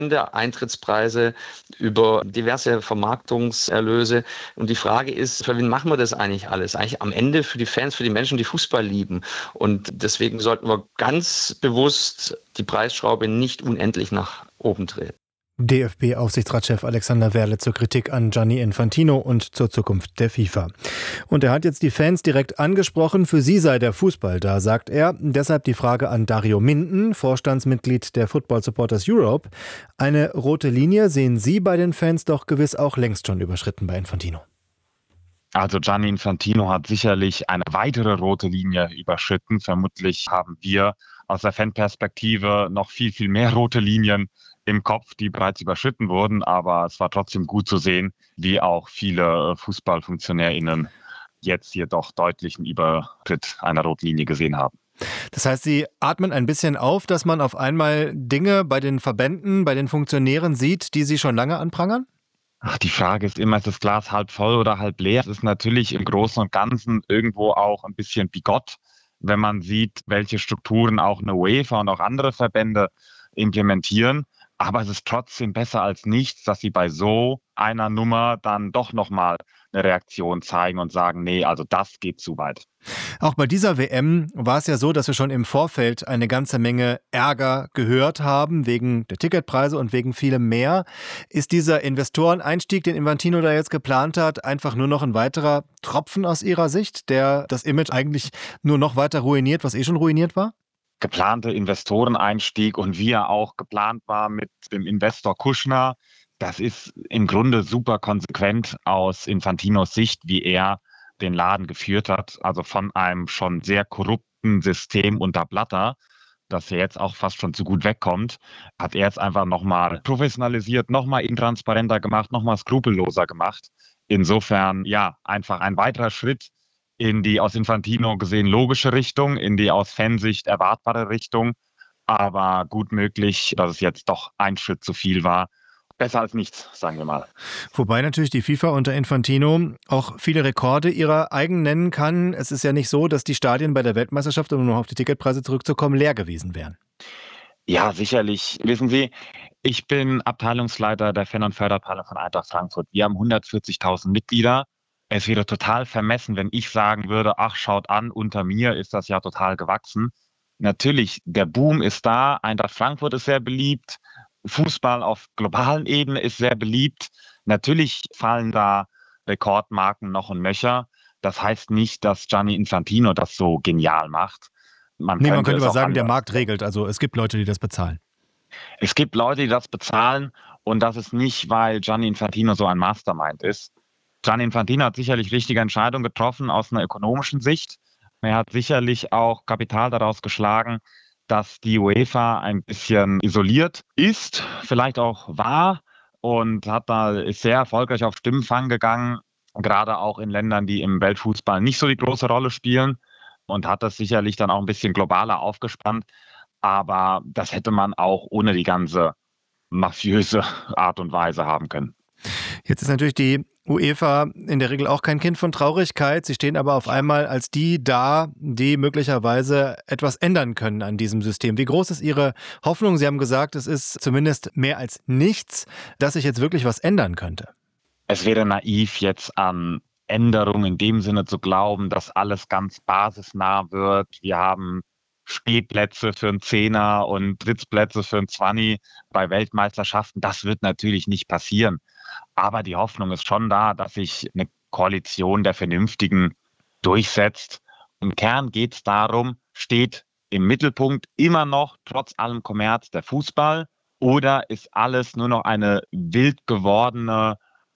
der Eintrittspreise, über diverse Vermarktungserlöse. Und die Frage ist, für wen machen wir das eigentlich alles? Eigentlich am Ende für die Fans, für die Menschen, die Fußball lieben. Und deswegen sollten wir ganz bewusst die Preisschraube nicht unendlich nach oben drehen. DFB-Aufsichtsratschef Alexander Werle zur Kritik an Gianni Infantino und zur Zukunft der FIFA. Und er hat jetzt die Fans direkt angesprochen. Für sie sei der Fußball da, sagt er. Deshalb die Frage an Dario Minden, Vorstandsmitglied der Football Supporters Europe. Eine rote Linie sehen Sie bei den Fans doch gewiss auch längst schon überschritten bei Infantino. Also Gianni Infantino hat sicherlich eine weitere rote Linie überschritten. Vermutlich haben wir aus der Fanperspektive noch viel, viel mehr rote Linien im Kopf, die bereits überschritten wurden. Aber es war trotzdem gut zu sehen, wie auch viele FußballfunktionärInnen jetzt hier doch deutlichen Übertritt einer Rotlinie gesehen haben. Das heißt, Sie atmen ein bisschen auf, dass man auf einmal Dinge bei den Verbänden, bei den Funktionären sieht, die Sie schon lange anprangern? Ach, die Frage ist immer, ist das Glas halb voll oder halb leer? Es ist natürlich im Großen und Ganzen irgendwo auch ein bisschen bigott, wenn man sieht, welche Strukturen auch eine UEFA und auch andere Verbände implementieren. Aber es ist trotzdem besser als nichts, dass sie bei so einer Nummer dann doch nochmal eine Reaktion zeigen und sagen, nee, also das geht zu weit. Auch bei dieser WM war es ja so, dass wir schon im Vorfeld eine ganze Menge Ärger gehört haben, wegen der Ticketpreise und wegen vielem mehr. Ist dieser Investoreneinstieg, den Infantino da jetzt geplant hat, einfach nur noch ein weiterer Tropfen aus Ihrer Sicht, der das Image eigentlich nur noch weiter ruiniert, was schon ruiniert war? Geplante Investoreneinstieg und wie er auch geplant war mit dem Investor Kushner, das ist im Grunde super konsequent aus Infantinos Sicht, wie er den Laden geführt hat. Also von einem schon sehr korrupten System unter Blatter, das er jetzt auch fast schon zu gut wegkommt, hat er jetzt einfach nochmal professionalisiert, nochmal intransparenter gemacht, nochmal skrupelloser gemacht. Insofern, ja, einfach ein weiterer Schritt in die aus Infantino gesehen logische Richtung, in die aus Fansicht erwartbare Richtung. Aber gut möglich, dass es jetzt doch ein Schritt zu viel war. Besser als nichts, sagen wir mal. Wobei natürlich die FIFA unter Infantino auch viele Rekorde ihrer eigen nennen kann. Es ist ja nicht so, dass die Stadien bei der Weltmeisterschaft, um noch auf die Ticketpreise zurückzukommen, leer gewesen wären. Ja, sicherlich. Wissen Sie, ich bin Abteilungsleiter der Fan- und Förderabteilung von Eintracht Frankfurt. Wir haben 140.000 Mitglieder. Es wäre total vermessen, wenn ich sagen würde, ach, schaut an, unter mir ist das ja total gewachsen. Natürlich, der Boom ist da, Eintracht Frankfurt ist sehr beliebt, Fußball auf globalen Ebene ist sehr beliebt. Natürlich fallen da Rekordmarken noch und nöcher. Das heißt nicht, dass Gianni Infantino das so genial macht. Man könnte aber sagen, der Markt regelt. Also es gibt Leute, die das bezahlen. Es gibt Leute, die das bezahlen und das ist nicht, weil Gianni Infantino so ein Mastermind ist. Gianni Infantino hat sicherlich richtige Entscheidungen getroffen aus einer ökonomischen Sicht. Er hat sicherlich auch Kapital daraus geschlagen, dass die UEFA ein bisschen isoliert ist, vielleicht auch war und ist sehr erfolgreich auf Stimmenfang gegangen, gerade auch in Ländern, die im Weltfußball nicht so die große Rolle spielen und hat das sicherlich dann auch ein bisschen globaler aufgespannt. Aber das hätte man auch ohne die ganze mafiöse Art und Weise haben können. Jetzt ist natürlich die UEFA in der Regel auch kein Kind von Traurigkeit. Sie stehen aber auf einmal als die da, die möglicherweise etwas ändern können an diesem System. Wie groß ist Ihre Hoffnung? Sie haben gesagt, es ist zumindest mehr als nichts, dass sich jetzt wirklich was ändern könnte. Es wäre naiv, jetzt an Änderungen in dem Sinne zu glauben, dass alles ganz basisnah wird. Wir haben Stehplätze für einen Zehner und Sitzplätze für einen Zwanni bei Weltmeisterschaften. Das wird natürlich nicht passieren. Aber die Hoffnung ist schon da, dass sich eine Koalition der Vernünftigen durchsetzt. Im Kern geht es darum, steht im Mittelpunkt immer noch trotz allem Kommerz der Fußball oder ist alles nur noch eine wild gewordene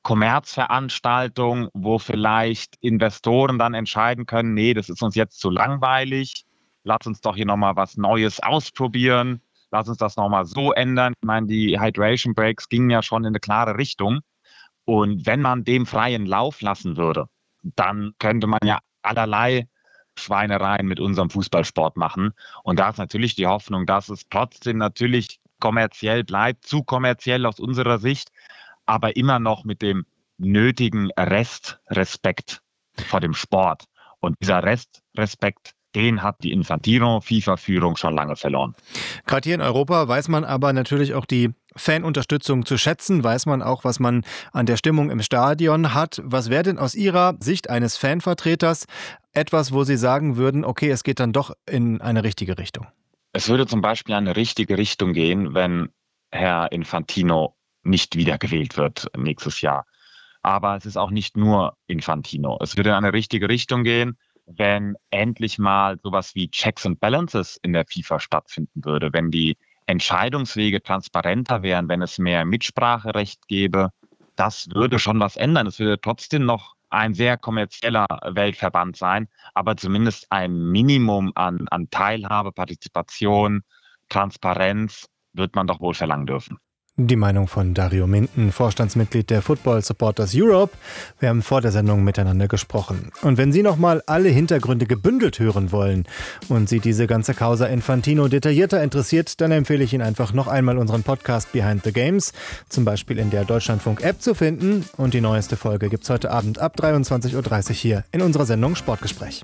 Kommerzveranstaltung, wo vielleicht Investoren dann entscheiden können, nee, das ist uns jetzt zu langweilig, lass uns doch hier nochmal was Neues ausprobieren. Lass uns das nochmal so ändern. Ich meine, die Hydration Breaks gingen ja schon in eine klare Richtung. Und wenn man dem freien Lauf lassen würde, dann könnte man ja allerlei Schweinereien mit unserem Fußballsport machen. Und da ist natürlich die Hoffnung, dass es trotzdem natürlich kommerziell bleibt, zu kommerziell aus unserer Sicht, aber immer noch mit dem nötigen Restrespekt vor dem Sport. Und dieser Restrespekt, den hat die Infantino-FIFA-Führung schon lange verloren. Gerade hier in Europa weiß man aber natürlich auch die Fanunterstützung zu schätzen? Weiß man auch, was man an der Stimmung im Stadion hat? Was wäre denn aus Ihrer Sicht eines Fanvertreters etwas, wo Sie sagen würden, okay, es geht dann doch in eine richtige Richtung? Es würde zum Beispiel in eine richtige Richtung gehen, wenn Herr Infantino nicht wiedergewählt wird nächstes Jahr. Aber es ist auch nicht nur Infantino. Es würde in eine richtige Richtung gehen, wenn endlich mal sowas wie Checks and Balances in der FIFA stattfinden würde, wenn die Entscheidungswege transparenter wären, wenn es mehr Mitspracherecht gäbe. Das würde schon was ändern. Es würde trotzdem noch ein sehr kommerzieller Weltverband sein, aber zumindest ein Minimum an Teilhabe, Partizipation, Transparenz wird man doch wohl verlangen dürfen. Die Meinung von Dario Minden, Vorstandsmitglied der Football Supporters Europe. Wir haben vor der Sendung miteinander gesprochen. Und wenn Sie nochmal alle Hintergründe gebündelt hören wollen und Sie diese ganze Causa Infantino detaillierter interessiert, dann empfehle ich Ihnen einfach noch einmal unseren Podcast Behind the Games, zum Beispiel in der Deutschlandfunk-App zu finden. Und die neueste Folge gibt's heute Abend ab 23.30 Uhr hier in unserer Sendung Sportgespräch.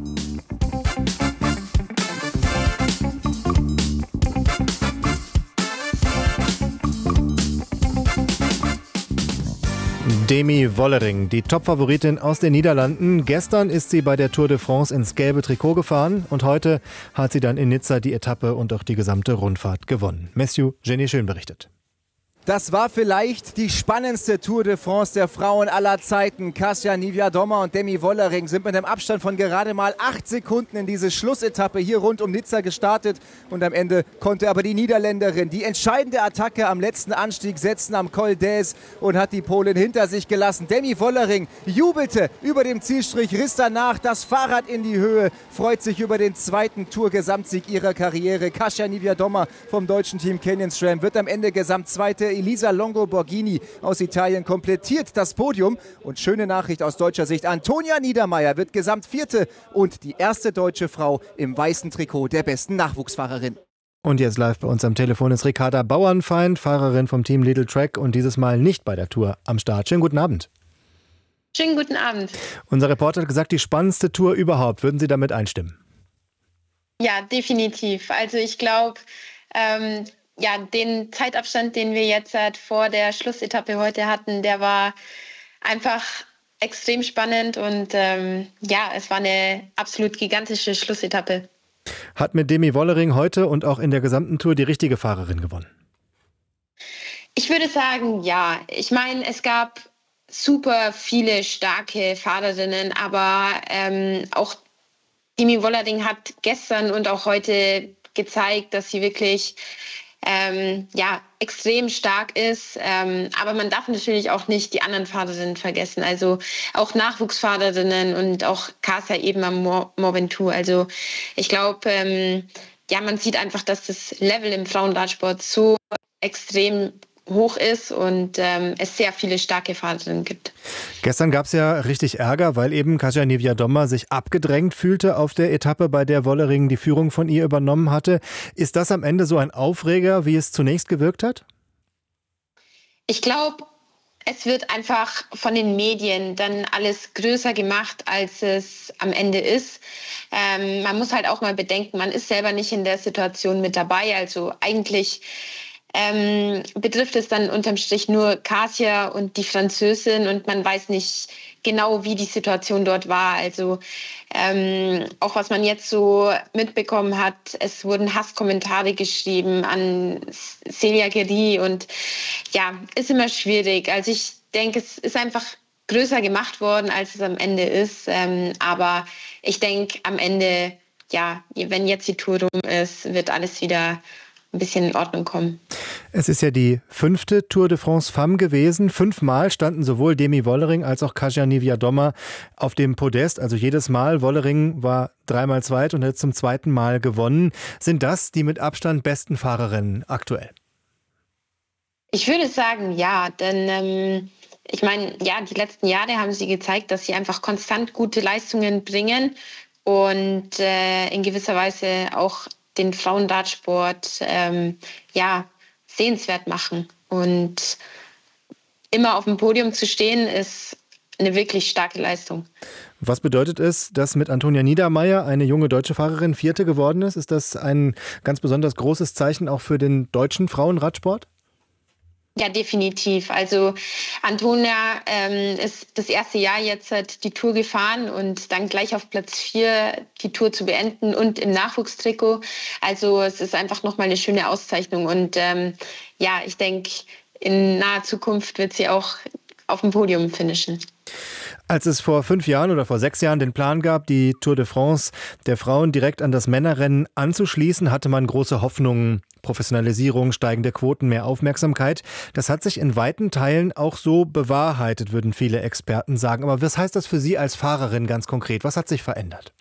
Demi Wollering, die Top-Favoritin aus den Niederlanden. Gestern ist sie bei der Tour de France ins gelbe Trikot gefahren und heute hat sie dann in Nizza die Etappe und auch die gesamte Rundfahrt gewonnen. Matthew Jenny Schön berichtet. Das war vielleicht die spannendste Tour de France der Frauen aller Zeiten. Kasia Niewiadoma und Demi Wollering sind mit einem Abstand von gerade mal 8 Sekunden in diese Schlussetappe hier rund um Nizza gestartet. Und am Ende konnte aber die Niederländerin die entscheidende Attacke am letzten Anstieg setzen, am Col d'Huez, und hat die Polin hinter sich gelassen. Demi Wollering jubelte über dem Zielstrich, riss danach das Fahrrad in die Höhe, freut sich über den zweiten Tour-Gesamtsieg ihrer Karriere. Kasia Niewiadoma vom deutschen Team Canyon SRAM wird am Ende Gesamtzweite. Elisa Longo Borghini aus Italien komplettiert das Podium. Und schöne Nachricht aus deutscher Sicht: Antonia Niedermaier wird Gesamtvierte und die erste deutsche Frau im weißen Trikot der besten Nachwuchsfahrerin. Und jetzt live bei uns am Telefon ist Ricarda Bauernfeind, Fahrerin vom Team Lidl Track und dieses Mal nicht bei der Tour am Start. Schönen guten Abend. Schönen guten Abend. Unser Reporter hat gesagt, die spannendste Tour überhaupt. Würden Sie damit einstimmen? Ja, definitiv. Also ich glaube, den Zeitabstand, den wir jetzt vor der Schlussetappe heute hatten, der war einfach extrem spannend und es war eine absolut gigantische Schlussetappe. Hat mit Demi Wollering heute und auch in der gesamten Tour die richtige Fahrerin gewonnen? Ich würde sagen, ja. Ich meine, es gab super viele starke Fahrerinnen, aber auch Demi Wollering hat gestern und auch heute gezeigt, dass sie wirklich extrem stark ist. Aber man darf natürlich auch nicht die anderen Fahrerinnen vergessen. Also auch Nachwuchsfahrerinnen und auch Kasia eben am Mont Ventoux. Also ich glaube, man sieht einfach, dass das Level im Frauenradsport so extrem hoch ist und es sehr viele starke Fahrerinnen gibt. Gestern gab es ja richtig Ärger, weil eben Kasia Niewiadoma sich abgedrängt fühlte auf der Etappe, bei der Wollering die Führung von ihr übernommen hatte. Ist das am Ende so ein Aufreger, wie es zunächst gewirkt hat? Ich glaube, es wird einfach von den Medien dann alles größer gemacht, als es am Ende ist. Man muss halt auch mal bedenken, man ist selber nicht in der Situation mit dabei. Also eigentlich betrifft es dann unterm Strich nur Kasia und die Französin und man weiß nicht genau, wie die Situation dort war. Also auch was man jetzt so mitbekommen hat, es wurden Hasskommentare geschrieben an Celia Guéry und ja, ist immer schwierig. Also ich denke, es ist einfach größer gemacht worden, als es am Ende ist. Aber ich denke, am Ende, ja, wenn jetzt die Tour rum ist, wird alles wieder ein bisschen in Ordnung kommen. Es ist ja die 5. Tour de France Femme gewesen. 5-mal standen sowohl Demi Wollering als auch Kasia Niewiadoma auf dem Podest. Also jedes Mal. Wollering war 3-mal zweit und hat zum 2. Mal gewonnen. Sind das die mit Abstand besten Fahrerinnen aktuell? Ich würde sagen, ja. Denn ich meine, ja, die letzten Jahre haben sie gezeigt, dass sie einfach konstant gute Leistungen bringen und in gewisser Weise auch den Frauenradsport sehenswert machen. Und immer auf dem Podium zu stehen, ist eine wirklich starke Leistung. Was bedeutet es, dass mit Antonia Niedermaier eine junge deutsche Fahrerin Vierte geworden ist? Ist das ein ganz besonders großes Zeichen auch für den deutschen Frauenradsport? Ja, definitiv. Also Antonia ist das erste Jahr jetzt die Tour gefahren und dann gleich auf Platz 4 die Tour zu beenden und im Nachwuchstrikot. Also es ist einfach nochmal eine schöne Auszeichnung. Und ich denke, in naher Zukunft wird sie auch auf dem Podium finishen. Als es vor 5 Jahren oder vor 6 Jahren den Plan gab, die Tour de France der Frauen direkt an das Männerrennen anzuschließen, hatte man große Hoffnungen. Professionalisierung, steigende Quoten, mehr Aufmerksamkeit. Das hat sich in weiten Teilen auch so bewahrheitet, würden viele Experten sagen. Aber was heißt das für Sie als Fahrerin ganz konkret? Was hat sich verändert?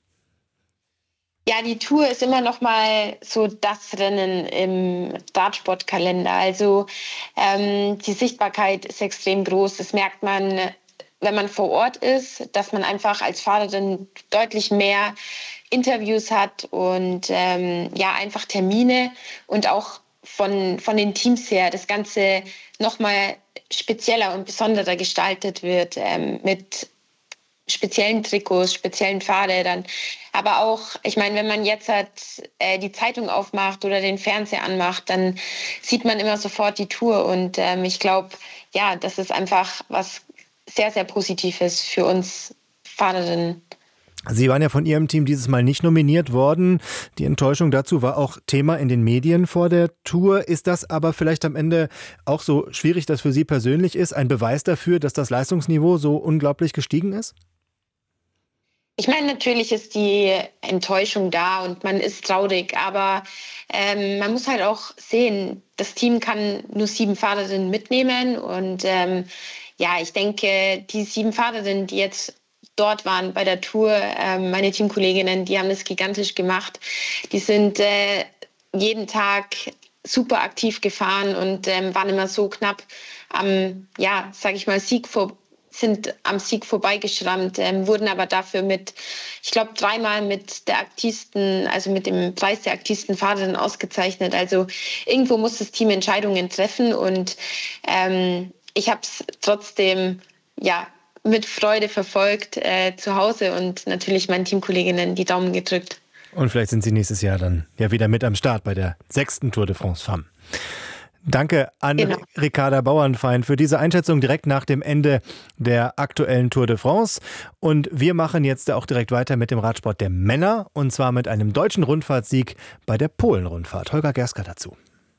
Ja, die Tour ist immer noch mal so das Rennen im Radsportkalender. Also die Sichtbarkeit ist extrem groß. Das merkt man, wenn man vor Ort ist, dass man einfach als Fahrerin deutlich mehr Interviews hat und einfach Termine und auch von den Teams her das Ganze noch mal spezieller und besonderer gestaltet wird mit speziellen Trikots, speziellen Fahrrädern. Aber auch, ich meine, wenn man jetzt die Zeitung aufmacht oder den Fernseher anmacht, dann sieht man immer sofort die Tour. Und ich glaube, das ist einfach was sehr, sehr Positives für uns Fahrerinnen. Sie waren ja von Ihrem Team dieses Mal nicht nominiert worden. Die Enttäuschung dazu war auch Thema in den Medien vor der Tour. Ist das aber vielleicht am Ende auch so schwierig, das für Sie persönlich ist, ein Beweis dafür, dass das Leistungsniveau so unglaublich gestiegen ist? Ich meine, natürlich ist die Enttäuschung da und man ist traurig, aber man muss halt auch sehen, das Team kann nur 7 Fahrerinnen mitnehmen und ich denke, die 7 Fahrerinnen, die jetzt dort waren bei der Tour, meine Teamkolleginnen, die haben das gigantisch gemacht. Die sind jeden Tag super aktiv gefahren und waren immer so knapp am, sind am Sieg vorbeigeschrammt, wurden aber dafür ich glaube, 3-mal mit der aktivsten, also mit dem Preis der aktivsten Fahrerin ausgezeichnet. Also irgendwo muss das Team Entscheidungen treffen und ich habe es trotzdem, mit Freude verfolgt zu Hause und natürlich meinen Teamkolleginnen die Daumen gedrückt. Und vielleicht sind Sie nächstes Jahr dann wieder mit am Start bei der 6. Tour de France Femmes. Danke an Ricarda Bauernfeind für diese Einschätzung direkt nach dem Ende der aktuellen Tour de France. Und wir machen jetzt auch direkt weiter mit dem Radsport der Männer und zwar mit einem deutschen Rundfahrtssieg bei der Polen-Rundfahrt. Holger Gerska dazu.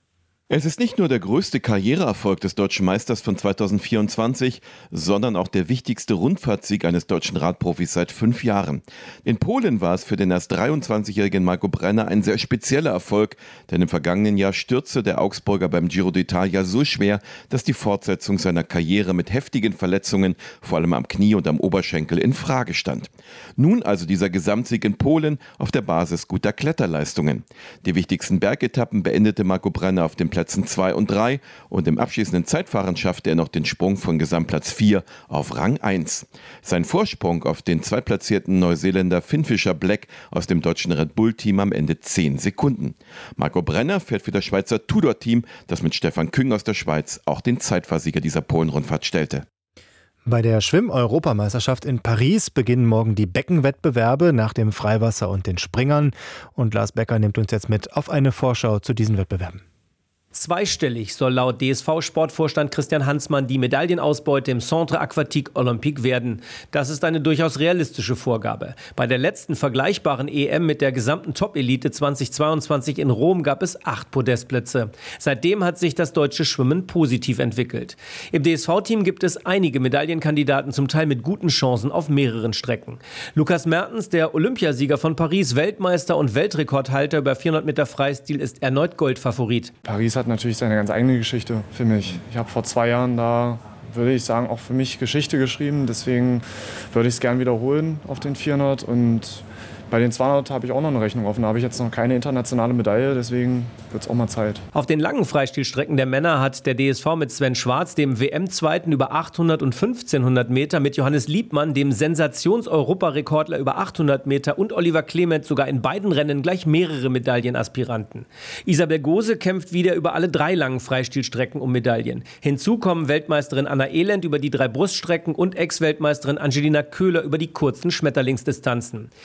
Es ist nicht nur der größte Karriereerfolg des deutschen Meisters von 2024, sondern auch der wichtigste Rundfahrtssieg eines deutschen Radprofis seit 5 Jahren. In Polen war es für den erst 23-jährigen Marco Brenner ein sehr spezieller Erfolg, denn im vergangenen Jahr stürzte der Augsburger beim Giro d'Italia so schwer, dass die Fortsetzung seiner Karriere mit heftigen Verletzungen, vor allem am Knie und am Oberschenkel, in Frage stand. Nun also dieser Gesamtsieg in Polen auf der Basis guter Kletterleistungen. Die wichtigsten Bergetappen beendete Marco Brenner auf dem Plätzen 2 und 3 und im abschließenden Zeitfahren schaffte er noch den Sprung von Gesamtplatz 4 auf Rang 1. Sein Vorsprung auf den zweitplatzierten Neuseeländer Finn Fisher-Black aus dem deutschen Red Bull-Team am Ende 10 Sekunden. Marco Brenner fährt für das Schweizer Tudor-Team, das mit Stefan Küng aus der Schweiz auch den Zeitfahrsieger dieser Polen-Rundfahrt stellte. Bei der Schwimm-Europameisterschaft in Paris beginnen morgen die Beckenwettbewerbe nach dem Freiwasser und den Springern. Und Lars Becker nimmt uns jetzt mit auf eine Vorschau zu diesen Wettbewerben. Zweistellig soll laut DSV-Sportvorstand Christian Hansmann die Medaillenausbeute im Centre Aquatique Olympique werden. Das ist eine durchaus realistische Vorgabe. Bei der letzten vergleichbaren EM mit der gesamten Top-Elite 2022 in Rom gab es 8 Podestplätze. Seitdem hat sich das deutsche Schwimmen positiv entwickelt. Im DSV-Team gibt es einige Medaillenkandidaten, zum Teil mit guten Chancen auf mehreren Strecken. Lukas Mertens, der Olympiasieger von Paris, Weltmeister und Weltrekordhalter über 400 Meter Freistil, ist erneut Goldfavorit. Paris hat natürlich seine ganz eigene Geschichte für mich. Ich habe vor 2 Jahren da, würde ich sagen, auch für mich Geschichte geschrieben. Deswegen würde ich es gern wiederholen auf den 400. Und bei den 200 habe ich auch noch eine Rechnung offen. Da habe ich jetzt noch keine internationale Medaille, deswegen wird es auch mal Zeit. Auf den langen Freistilstrecken der Männer hat der DSV mit Sven Schwarz, dem WM-Zweiten über 800 und 1500 Meter, mit Johannes Liebmann, dem Sensations-Europarekordler über 800 Meter und Oliver Clement sogar in beiden Rennen gleich mehrere Medaillenaspiranten. Isabel Gose kämpft wieder über alle 3 langen Freistilstrecken um Medaillen. Hinzu kommen Weltmeisterin Anna Elend über die 3 Bruststrecken und Ex-Weltmeisterin Angelina Köhler über die kurzen Schmetterlingsdistanzen. Die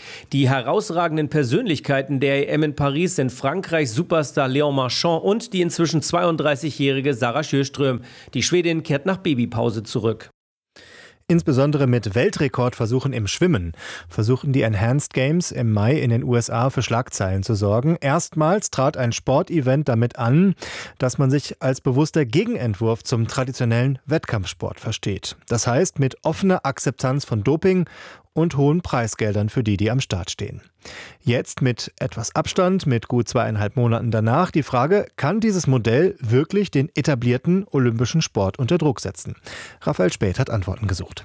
Die herausragenden Persönlichkeiten der EM in Paris sind Frankreichs Superstar Léon Marchand und die inzwischen 32-jährige Sarah Sjöström. Die Schwedin kehrt nach Babypause zurück. Insbesondere mit Weltrekordversuchen im Schwimmen versuchen die Enhanced Games im Mai in den USA für Schlagzeilen zu sorgen. Erstmals trat ein Sportevent damit an, dass man sich als bewusster Gegenentwurf zum traditionellen Wettkampfsport versteht. Das heißt, mit offener Akzeptanz von Doping und hohen Preisgeldern für die am Start stehen. Jetzt mit etwas Abstand, mit gut 2,5 Monaten danach, die Frage, kann dieses Modell wirklich den etablierten olympischen Sport unter Druck setzen? Raphael Späth hat Antworten gesucht.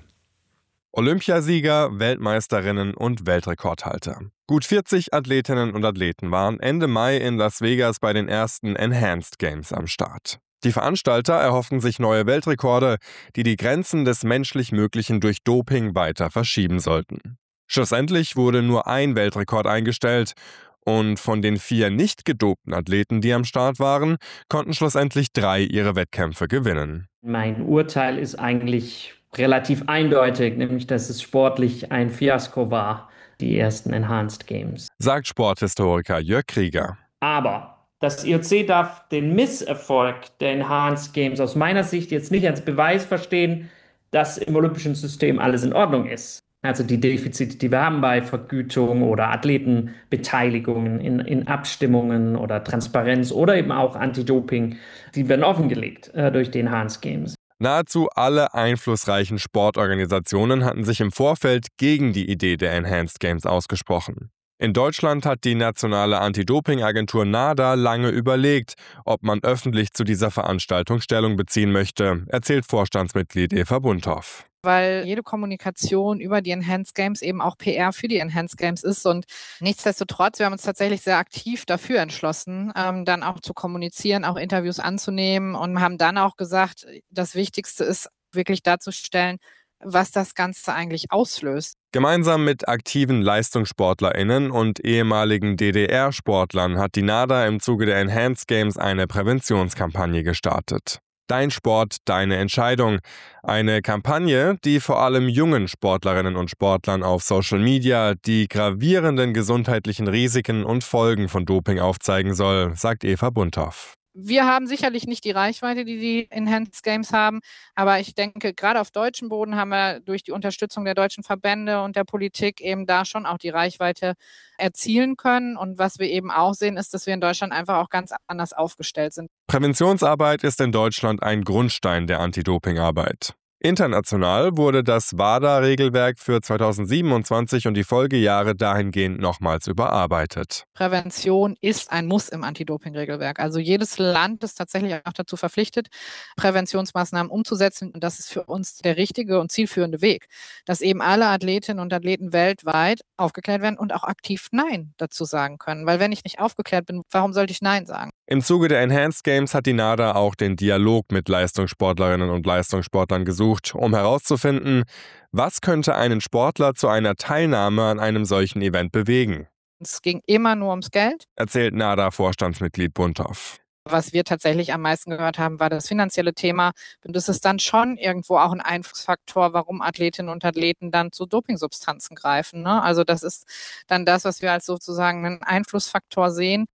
Olympiasieger, Weltmeisterinnen und Weltrekordhalter. Gut 40 Athletinnen und Athleten waren Ende Mai in Las Vegas bei den ersten Enhanced Games am Start. Die Veranstalter erhoffen sich neue Weltrekorde, die die Grenzen des menschlich Möglichen durch Doping weiter verschieben sollten. Schlussendlich wurde nur ein Weltrekord eingestellt und von den 4 nicht gedopten Athleten, die am Start waren, konnten schlussendlich 3 ihre Wettkämpfe gewinnen. Mein Urteil ist eigentlich relativ eindeutig, nämlich dass es sportlich ein Fiasko war, die ersten Enhanced Games. Sagt Sporthistoriker Jörg Krieger. Aber das IOC darf den Misserfolg der Enhanced Games aus meiner Sicht jetzt nicht als Beweis verstehen, dass im olympischen System alles in Ordnung ist. Also die Defizite, die wir haben bei Vergütung oder Athletenbeteiligungen in Abstimmungen oder Transparenz oder eben auch Anti-Doping, die werden offengelegt durch die Enhanced Games. Nahezu alle einflussreichen Sportorganisationen hatten sich im Vorfeld gegen die Idee der Enhanced Games ausgesprochen. In Deutschland hat die nationale Anti-Doping-Agentur NADA lange überlegt, ob man öffentlich zu dieser Veranstaltung Stellung beziehen möchte, erzählt Vorstandsmitglied Eva Bunthoff. Weil jede Kommunikation über die Enhanced Games eben auch PR für die Enhanced Games ist. Und nichtsdestotrotz, wir haben uns tatsächlich sehr aktiv dafür entschlossen, dann auch zu kommunizieren, auch Interviews anzunehmen und haben dann auch gesagt, das Wichtigste ist wirklich darzustellen, was das Ganze eigentlich auslöst. Gemeinsam mit aktiven LeistungssportlerInnen und ehemaligen DDR-Sportlern hat die NADA im Zuge der Enhanced Games eine Präventionskampagne gestartet. Dein Sport, deine Entscheidung. Eine Kampagne, die vor allem jungen Sportlerinnen und Sportlern auf Social Media die gravierenden gesundheitlichen Risiken und Folgen von Doping aufzeigen soll, sagt Eva Bunthoff. Wir haben sicherlich nicht die Reichweite, die die Enhanced Games haben, aber ich denke, gerade auf deutschem Boden haben wir durch die Unterstützung der deutschen Verbände und der Politik eben da schon auch die Reichweite erzielen können. Und was wir eben auch sehen, ist, dass wir in Deutschland einfach auch ganz anders aufgestellt sind. Präventionsarbeit ist in Deutschland ein Grundstein der Anti-Doping-Arbeit. International wurde das WADA-Regelwerk für 2027 und die Folgejahre dahingehend nochmals überarbeitet. Prävention ist ein Muss im Anti-Doping-Regelwerk. Also jedes Land ist tatsächlich auch dazu verpflichtet, Präventionsmaßnahmen umzusetzen. Und das ist für uns der richtige und zielführende Weg, dass eben alle Athletinnen und Athleten weltweit aufgeklärt werden und auch aktiv Nein dazu sagen können. Weil wenn ich nicht aufgeklärt bin, warum sollte ich Nein sagen? Im Zuge der Enhanced Games hat die NADA auch den Dialog mit Leistungssportlerinnen und Leistungssportlern gesucht, um herauszufinden, was könnte einen Sportler zu einer Teilnahme an einem solchen Event bewegen. Es ging immer nur ums Geld, erzählt NADA-Vorstandsmitglied Bunthoff. Was wir tatsächlich am meisten gehört haben, war das finanzielle Thema. Und das ist dann schon irgendwo auch ein Einflussfaktor, warum Athletinnen und Athleten dann zu Dopingsubstanzen greifen. Ne? Also das ist dann das, was wir als sozusagen einen Einflussfaktor sehen.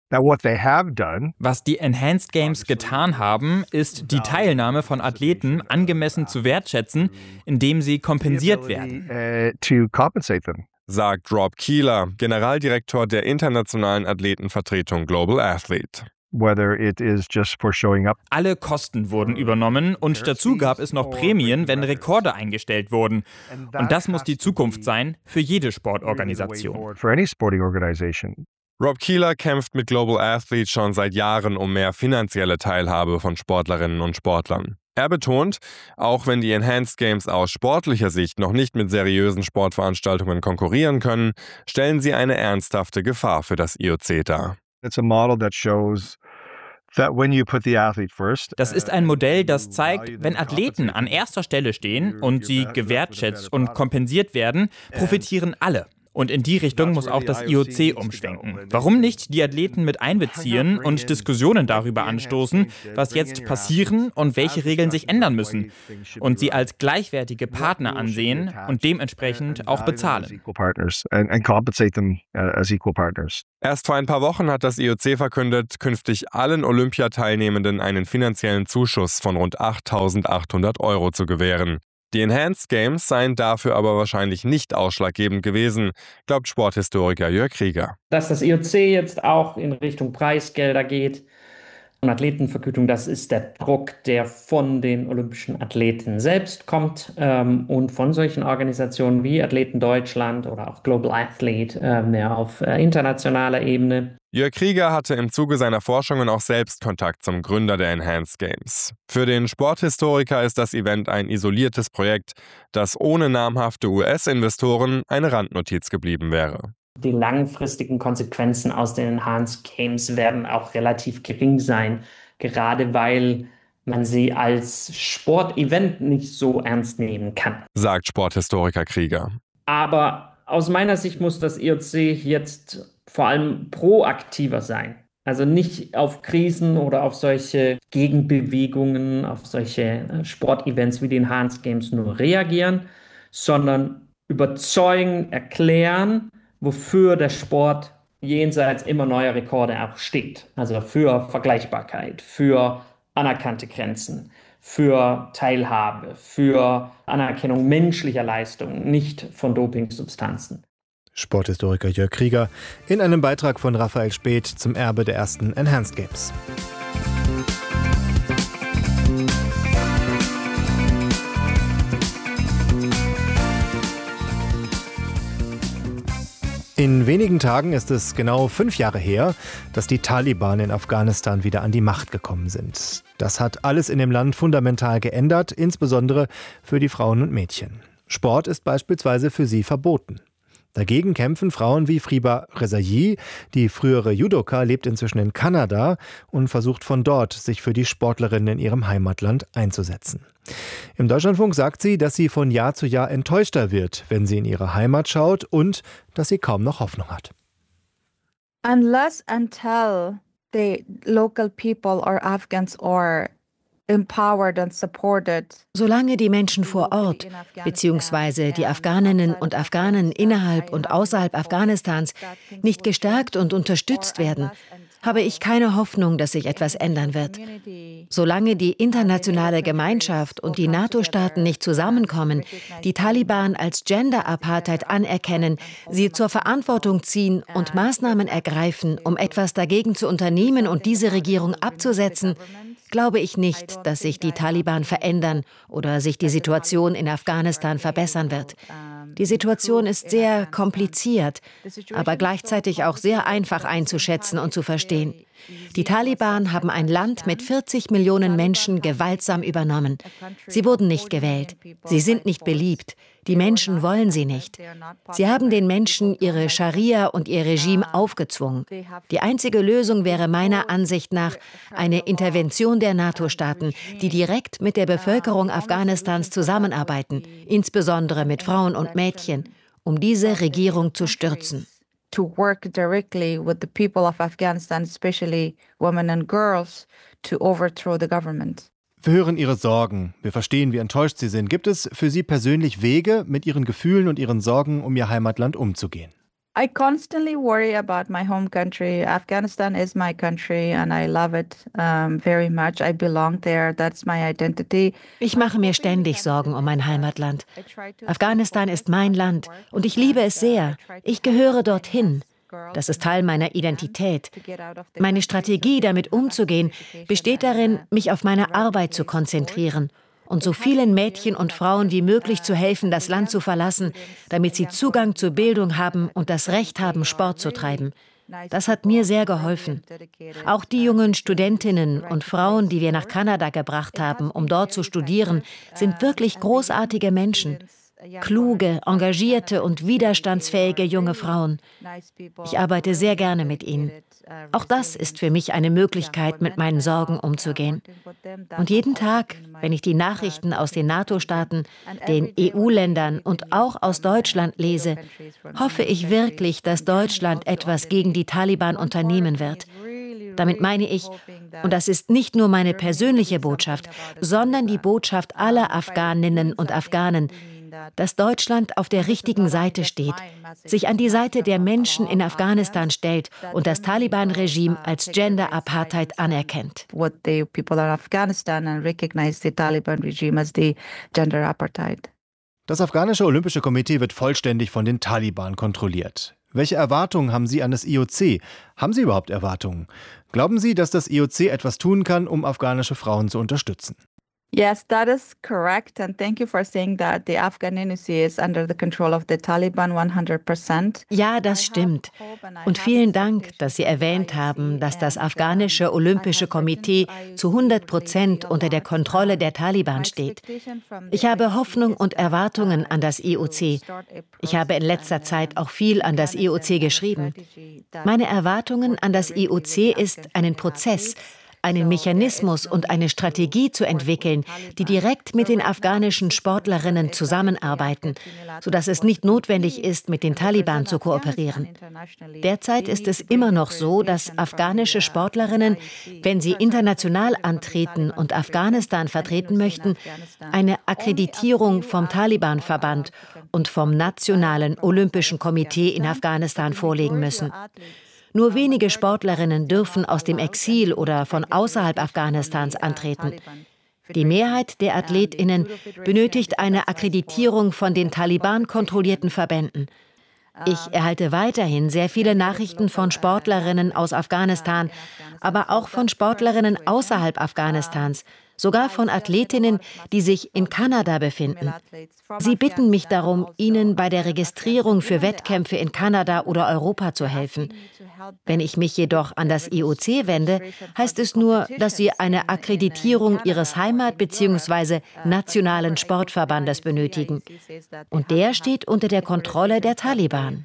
Was die Enhanced Games getan haben, ist die Teilnahme von Athleten angemessen zu wertschätzen, indem sie kompensiert werden. Sagt Rob Keeler, Generaldirektor der internationalen Athletenvertretung Global Athlete. Alle Kosten wurden übernommen und dazu gab es noch Prämien, wenn Rekorde eingestellt wurden. Und das muss die Zukunft sein für jede Sportorganisation. Rob Keeler kämpft mit Global Athlete schon seit Jahren um mehr finanzielle Teilhabe von Sportlerinnen und Sportlern. Er betont, auch wenn die Enhanced Games aus sportlicher Sicht noch nicht mit seriösen Sportveranstaltungen konkurrieren können, stellen sie eine ernsthafte Gefahr für das IOC dar. Das ist ein Modell, das zeigt, wenn Athleten an erster Stelle stehen und sie gewertschätzt und kompensiert werden, profitieren alle. Und in die Richtung muss auch das IOC umschwenken. Warum nicht die Athleten mit einbeziehen und Diskussionen darüber anstoßen, was jetzt passieren und welche Regeln sich ändern müssen? Und sie als gleichwertige Partner ansehen und dementsprechend auch bezahlen. Erst vor ein paar Wochen hat das IOC verkündet, künftig allen Olympiateilnehmenden einen finanziellen Zuschuss von rund 8.800 € zu gewähren. Die Enhanced Games seien dafür aber wahrscheinlich nicht ausschlaggebend gewesen, glaubt Sporthistoriker Jörg Krieger. Dass das IOC jetzt auch in Richtung Preisgelder geht und Athletenvergütung, das ist der Druck, der von den olympischen Athleten selbst kommt und von solchen Organisationen wie Athleten Deutschland oder auch Global Athlete auf internationaler Ebene. Jörg Krieger hatte im Zuge seiner Forschungen auch selbst Kontakt zum Gründer der Enhanced Games. Für den Sporthistoriker ist das Event ein isoliertes Projekt, das ohne namhafte US-Investoren eine Randnotiz geblieben wäre. Die langfristigen Konsequenzen aus den Enhanced Games werden auch relativ gering sein, gerade weil man sie als Sportevent nicht so ernst nehmen kann, sagt Sporthistoriker Krieger. Aber aus meiner Sicht muss das IOC jetzt vor allem proaktiver sein. Also nicht auf Krisen oder auf solche Gegenbewegungen, auf solche Sportevents wie die Enhanced Games nur reagieren, sondern überzeugen, erklären, wofür der Sport jenseits immer neuer Rekorde auch steht. Also für Vergleichbarkeit, für anerkannte Grenzen, für Teilhabe, für Anerkennung menschlicher Leistungen, nicht von Dopingsubstanzen. Sporthistoriker Jörg Krieger in einem Beitrag von Raphael Späth zum Erbe der ersten Enhanced Games. In wenigen Tagen ist es genau 5 Jahre her, dass die Taliban in Afghanistan wieder an die Macht gekommen sind. Das hat alles in dem Land fundamental geändert, insbesondere für die Frauen und Mädchen. Sport ist beispielsweise für sie verboten. Dagegen kämpfen Frauen wie Friba Rezaie. Die frühere Judoka lebt inzwischen in Kanada und versucht von dort, sich für die Sportlerinnen in ihrem Heimatland einzusetzen. Im Deutschlandfunk sagt sie, dass sie von Jahr zu Jahr enttäuschter wird, wenn sie in ihre Heimat schaut und dass sie kaum noch Hoffnung hat. Unless until the local people or Afghans or solange die Menschen vor Ort bzw. die Afghaninnen und Afghanen innerhalb und außerhalb Afghanistans nicht gestärkt und unterstützt werden, habe ich keine Hoffnung, dass sich etwas ändern wird. Solange die internationale Gemeinschaft und die NATO-Staaten nicht zusammenkommen, die Taliban als Gender-Apartheid anerkennen, sie zur Verantwortung ziehen und Maßnahmen ergreifen, um etwas dagegen zu unternehmen und diese Regierung abzusetzen, glaube ich nicht, dass sich die Taliban verändern oder sich die Situation in Afghanistan verbessern wird. Die Situation ist sehr kompliziert, aber gleichzeitig auch sehr einfach einzuschätzen und zu verstehen. Die Taliban haben ein Land mit 40 Millionen Menschen gewaltsam übernommen. Sie wurden nicht gewählt. Sie sind nicht beliebt. Die Menschen wollen sie nicht. Sie haben den Menschen ihre Scharia und ihr Regime aufgezwungen. Die einzige Lösung wäre meiner Ansicht nach eine Intervention der NATO-Staaten, die direkt mit der Bevölkerung Afghanistans zusammenarbeiten, insbesondere mit Frauen und Mädchen, um diese Regierung zu stürzen. To work directly with the people of Afghanistan, especially women and girls, to overthrow the government. Wir hören Ihre Sorgen. Wir verstehen, wie enttäuscht Sie sind. Gibt es für Sie persönlich Wege, mit Ihren Gefühlen und Ihren Sorgen um Ihr Heimatland umzugehen? I constantly worry about my home country. Afghanistan is my country and I love it very much. I belong there. That's my identity. Ich mache mir ständig Sorgen um mein Heimatland. Afghanistan ist mein Land und ich liebe es sehr. Ich gehöre dorthin. Das ist Teil meiner Identität. Meine Strategie, damit umzugehen, besteht darin, mich auf meine Arbeit zu konzentrieren und so vielen Mädchen und Frauen wie möglich zu helfen, das Land zu verlassen, damit sie Zugang zur Bildung haben und das Recht haben, Sport zu treiben. Das hat mir sehr geholfen. Auch die jungen Studentinnen und Frauen, die wir nach Kanada gebracht haben, um dort zu studieren, sind wirklich großartige Menschen. Kluge, engagierte und widerstandsfähige junge Frauen. Ich arbeite sehr gerne mit ihnen. Auch das ist für mich eine Möglichkeit, mit meinen Sorgen umzugehen. Und jeden Tag, wenn ich die Nachrichten aus den NATO-Staaten, den EU-Ländern und auch aus Deutschland lese, hoffe ich wirklich, dass Deutschland etwas gegen die Taliban unternehmen wird. Damit meine ich, und das ist nicht nur meine persönliche Botschaft, sondern die Botschaft aller Afghaninnen und Afghanen, dass Deutschland auf der richtigen Seite steht, sich an die Seite der Menschen in Afghanistan stellt und das Taliban-Regime als Gender-Apartheid anerkennt. Das afghanische Olympische Komitee wird vollständig von den Taliban kontrolliert. Welche Erwartungen haben Sie an das IOC? Haben Sie überhaupt Erwartungen? Glauben Sie, dass das IOC etwas tun kann, um afghanische Frauen zu unterstützen? Yes, that is correct. And thank you for saying that the Afghan IOC is under the control of the Taliban 100%. Ja, das stimmt. Und vielen Dank, dass Sie erwähnt haben, dass das afghanische Olympische Komitee zu 100% unter der Kontrolle der Taliban steht. Ich habe Hoffnung und Erwartungen an das IOC. Ich habe in letzter Zeit auch viel an das IOC geschrieben. Meine Erwartungen an das IOC ist, einen Prozess, einen Mechanismus und eine Strategie zu entwickeln, die direkt mit den afghanischen Sportlerinnen zusammenarbeiten, sodass es nicht notwendig ist, mit den Taliban zu kooperieren. Derzeit ist es immer noch so, dass afghanische Sportlerinnen, wenn sie international antreten und Afghanistan vertreten möchten, eine Akkreditierung vom Taliban-Verband und vom Nationalen Olympischen Komitee in Afghanistan vorlegen müssen. Nur wenige Sportlerinnen dürfen aus dem Exil oder von außerhalb Afghanistans antreten. Die Mehrheit der AthletInnen benötigt eine Akkreditierung von den Taliban-kontrollierten Verbänden. Ich erhalte weiterhin sehr viele Nachrichten von Sportlerinnen aus Afghanistan, aber auch von Sportlerinnen außerhalb Afghanistans, sogar von Athletinnen, die sich in Kanada befinden. Sie bitten mich darum, ihnen bei der Registrierung für Wettkämpfe in Kanada oder Europa zu helfen. Wenn ich mich jedoch an das IOC wende, heißt es nur, dass sie eine Akkreditierung ihres Heimat- bzw. nationalen Sportverbandes benötigen. Und der steht unter der Kontrolle der Taliban.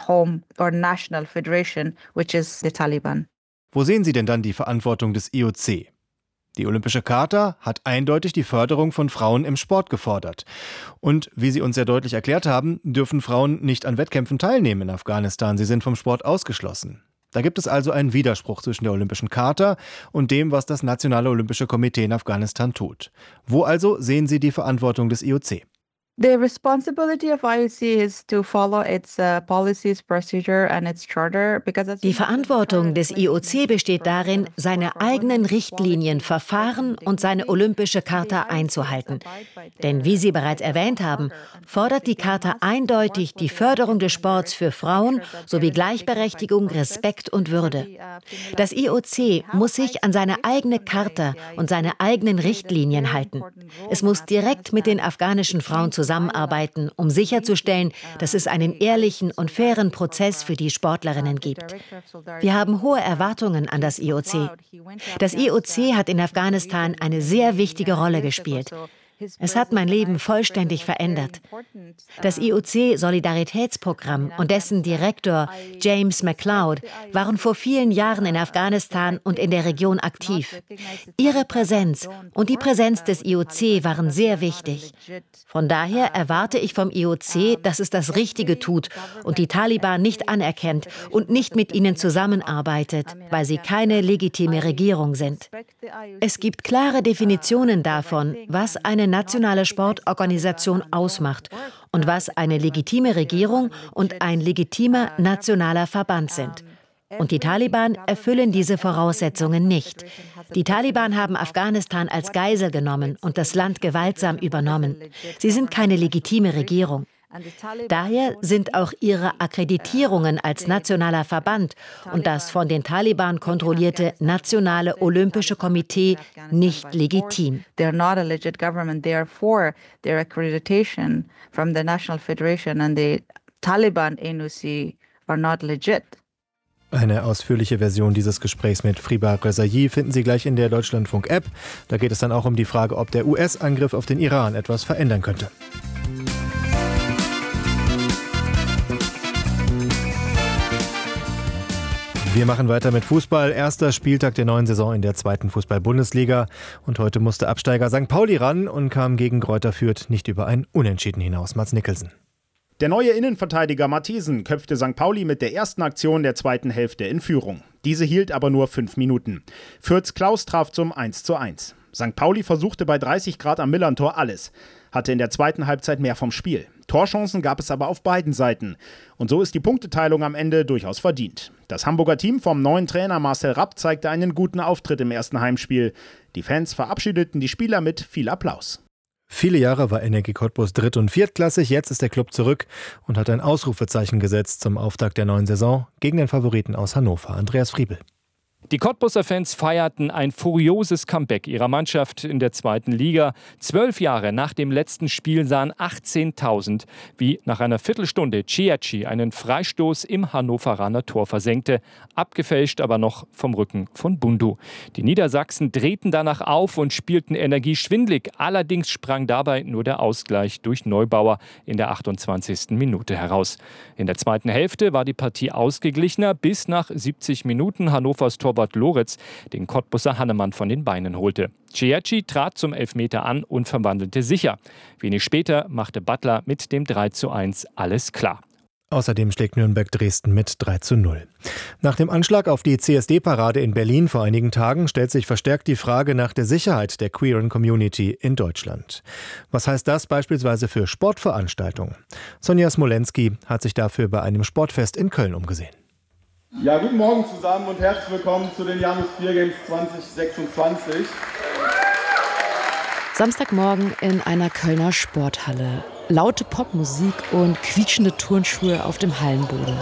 Wo sehen Sie denn dann die Verantwortung des IOC? Die Olympische Charta hat eindeutig die Förderung von Frauen im Sport gefordert. Und wie Sie uns sehr deutlich erklärt haben, dürfen Frauen nicht an Wettkämpfen teilnehmen in Afghanistan. Sie sind vom Sport ausgeschlossen. Da gibt es also einen Widerspruch zwischen der Olympischen Charta und dem, was das Nationale Olympische Komitee in Afghanistan tut. Wo also sehen Sie die Verantwortung des IOC? The responsibility of IOC is to follow its policies, procedure and its charter. Die Verantwortung des IOC besteht darin, seine eigenen Richtlinien, Verfahren und seine Olympische Charta einzuhalten. Denn wie Sie bereits erwähnt haben, fordert die Charta eindeutig die Förderung des Sports für Frauen sowie Gleichberechtigung, Respekt und Würde. Das IOC muss sich an seine eigene Charta und seine eigenen Richtlinien halten. Es muss direkt mit den afghanischen Frauen zusammenarbeiten, um sicherzustellen, dass es einen ehrlichen und fairen Prozess für die Sportlerinnen gibt. Wir haben hohe Erwartungen an das IOC. Das IOC hat in Afghanistan eine sehr wichtige Rolle gespielt. Es hat mein Leben vollständig verändert. Das IOC-Solidaritätsprogramm und dessen Direktor James McLeod waren vor vielen Jahren in Afghanistan und in der Region aktiv. Ihre Präsenz und die Präsenz des IOC waren sehr wichtig. Von daher erwarte ich vom IOC, dass es das Richtige tut und die Taliban nicht anerkennt und nicht mit ihnen zusammenarbeitet, weil sie keine legitime Regierung sind. Es gibt klare Definitionen davon, was eine nationale Sportorganisation ausmacht und was eine legitime Regierung und ein legitimer nationaler Verband sind. Und die Taliban erfüllen diese Voraussetzungen nicht. Die Taliban haben Afghanistan als Geisel genommen und das Land gewaltsam übernommen. Sie sind keine legitime Regierung. Daher sind auch ihre Akkreditierungen als nationaler Verband und das von den Taliban kontrollierte Nationale Olympische Komitee nicht legitim. They're not a legit government, therefore their accreditation from the National Federation and the Taliban NOC are not legit. Eine ausführliche Version dieses Gesprächs mit Friba Rezaei finden Sie gleich in der Deutschlandfunk-App. Da geht es dann auch um die Frage, ob der US-Angriff auf den Iran etwas verändern könnte. Wir machen weiter mit Fußball. Erster Spieltag der neuen Saison in der 2. Fußball-Bundesliga. Und heute musste Absteiger St. Pauli ran und kam gegen Greuther Fürth nicht über ein Unentschieden hinaus. Mats Nicholson. Der neue Innenverteidiger Matthiesen köpfte St. Pauli mit der ersten Aktion der zweiten Hälfte in Führung. Diese hielt aber nur 5 Minuten. Fürths Klaus traf zum 1:1. St. Pauli versuchte bei 30 Grad am Millerntor alles, hatte in der zweiten Halbzeit mehr vom Spiel. Torchancen gab es aber auf beiden Seiten. Und so ist die Punkteteilung am Ende durchaus verdient. Das Hamburger Team vom neuen Trainer Marcel Rapp zeigte einen guten Auftritt im ersten Heimspiel. Die Fans verabschiedeten die Spieler mit viel Applaus. Viele Jahre war Energie Cottbus dritt- und viertklassig. Jetzt ist der Club zurück und hat ein Ausrufezeichen gesetzt zum Auftakt der neuen Saison gegen den Favoriten aus Hannover, Andreas Friebel. Die Cottbuser Fans feierten ein furioses Comeback ihrer Mannschaft in der 2. Liga. 12 Jahre nach dem letzten Spiel sahen 18.000, wie nach einer Viertelstunde Ciacci einen Freistoß im Hannoveraner Tor versenkte, abgefälscht aber noch vom Rücken von Bundu. Die Niedersachsen drehten danach auf und spielten Energie schwindlig. Allerdings sprang dabei nur der Ausgleich durch Neubauer in der 28. Minute heraus. In der zweiten Hälfte war die Partie ausgeglichener, bis nach 70 Minuten Hannovers Torwart Loritz den Cottbuser Hannemann von den Beinen holte. Ciacci trat zum Elfmeter an und verwandelte sicher. Wenig später machte Butler mit dem 3:1 alles klar. Außerdem schlägt Nürnberg Dresden mit 3:0. Nach dem Anschlag auf die CSD-Parade in Berlin vor einigen Tagen stellt sich verstärkt die Frage nach der Sicherheit der queeren Community in Deutschland. Was heißt das beispielsweise für Sportveranstaltungen? Sonja Smolenski hat sich dafür bei einem Sportfest in Köln umgesehen. Ja, guten Morgen zusammen und herzlich willkommen zu den Janus Queer Games 2026. Samstagmorgen in einer Kölner Sporthalle. Laute Popmusik und quietschende Turnschuhe auf dem Hallenboden.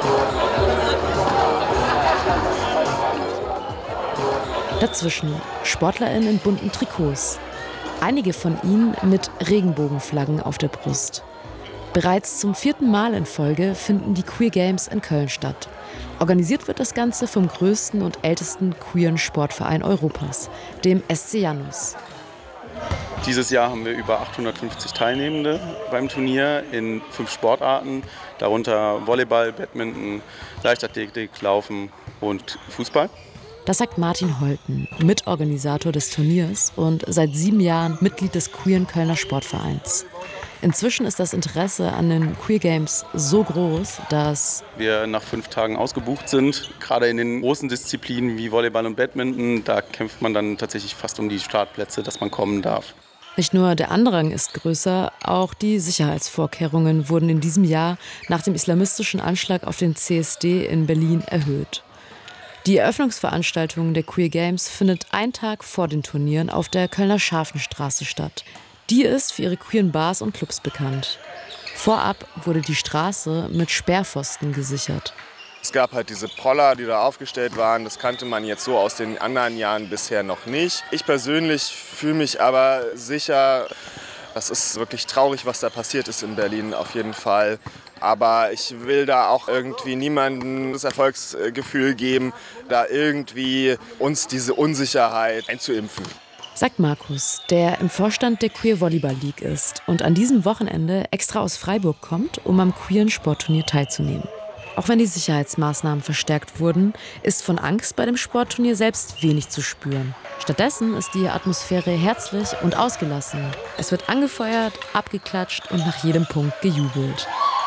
Dazwischen SportlerInnen in bunten Trikots. Einige von ihnen mit Regenbogenflaggen auf der Brust. Bereits zum 4. Mal in Folge finden die Queer Games in Köln statt. Organisiert wird das Ganze vom größten und ältesten queeren Sportverein Europas, dem SC Janus. Dieses Jahr haben wir über 850 Teilnehmende beim Turnier in 5 Sportarten, darunter Volleyball, Badminton, Leichtathletik, Laufen und Fußball. Das sagt Martin Holten, Mitorganisator des Turniers und seit 7 Jahren Mitglied des queeren Kölner Sportvereins. Inzwischen ist das Interesse an den Queer Games so groß, dass wir nach 5 Tagen ausgebucht sind. Gerade in den großen Disziplinen wie Volleyball und Badminton, da kämpft man dann tatsächlich fast um die Startplätze, dass man kommen darf. Nicht nur der Andrang ist größer, auch die Sicherheitsvorkehrungen wurden in diesem Jahr nach dem islamistischen Anschlag auf den CSD in Berlin erhöht. Die Eröffnungsveranstaltung der Queer Games findet einen Tag vor den Turnieren auf der Kölner Scharfenstraße statt. Die ist für ihre queeren Bars und Clubs bekannt. Vorab wurde die Straße mit Sperrpfosten gesichert. Es gab halt diese Poller, die da aufgestellt waren. Das kannte man jetzt so aus den anderen Jahren bisher noch nicht. Ich persönlich fühle mich aber sicher. Das ist wirklich traurig, was da passiert ist in Berlin, auf jeden Fall. Aber ich will da auch irgendwie niemandem das Erfolgsgefühl geben, da irgendwie uns diese Unsicherheit einzuimpfen. Sagt Markus, der im Vorstand der Queer Volleyball League ist und an diesem Wochenende extra aus Freiburg kommt, um am queeren Sportturnier teilzunehmen. Auch wenn die Sicherheitsmaßnahmen verstärkt wurden, ist von Angst bei dem Sportturnier selbst wenig zu spüren. Stattdessen ist die Atmosphäre herzlich und ausgelassen. Es wird angefeuert, abgeklatscht und nach jedem Punkt gejubelt.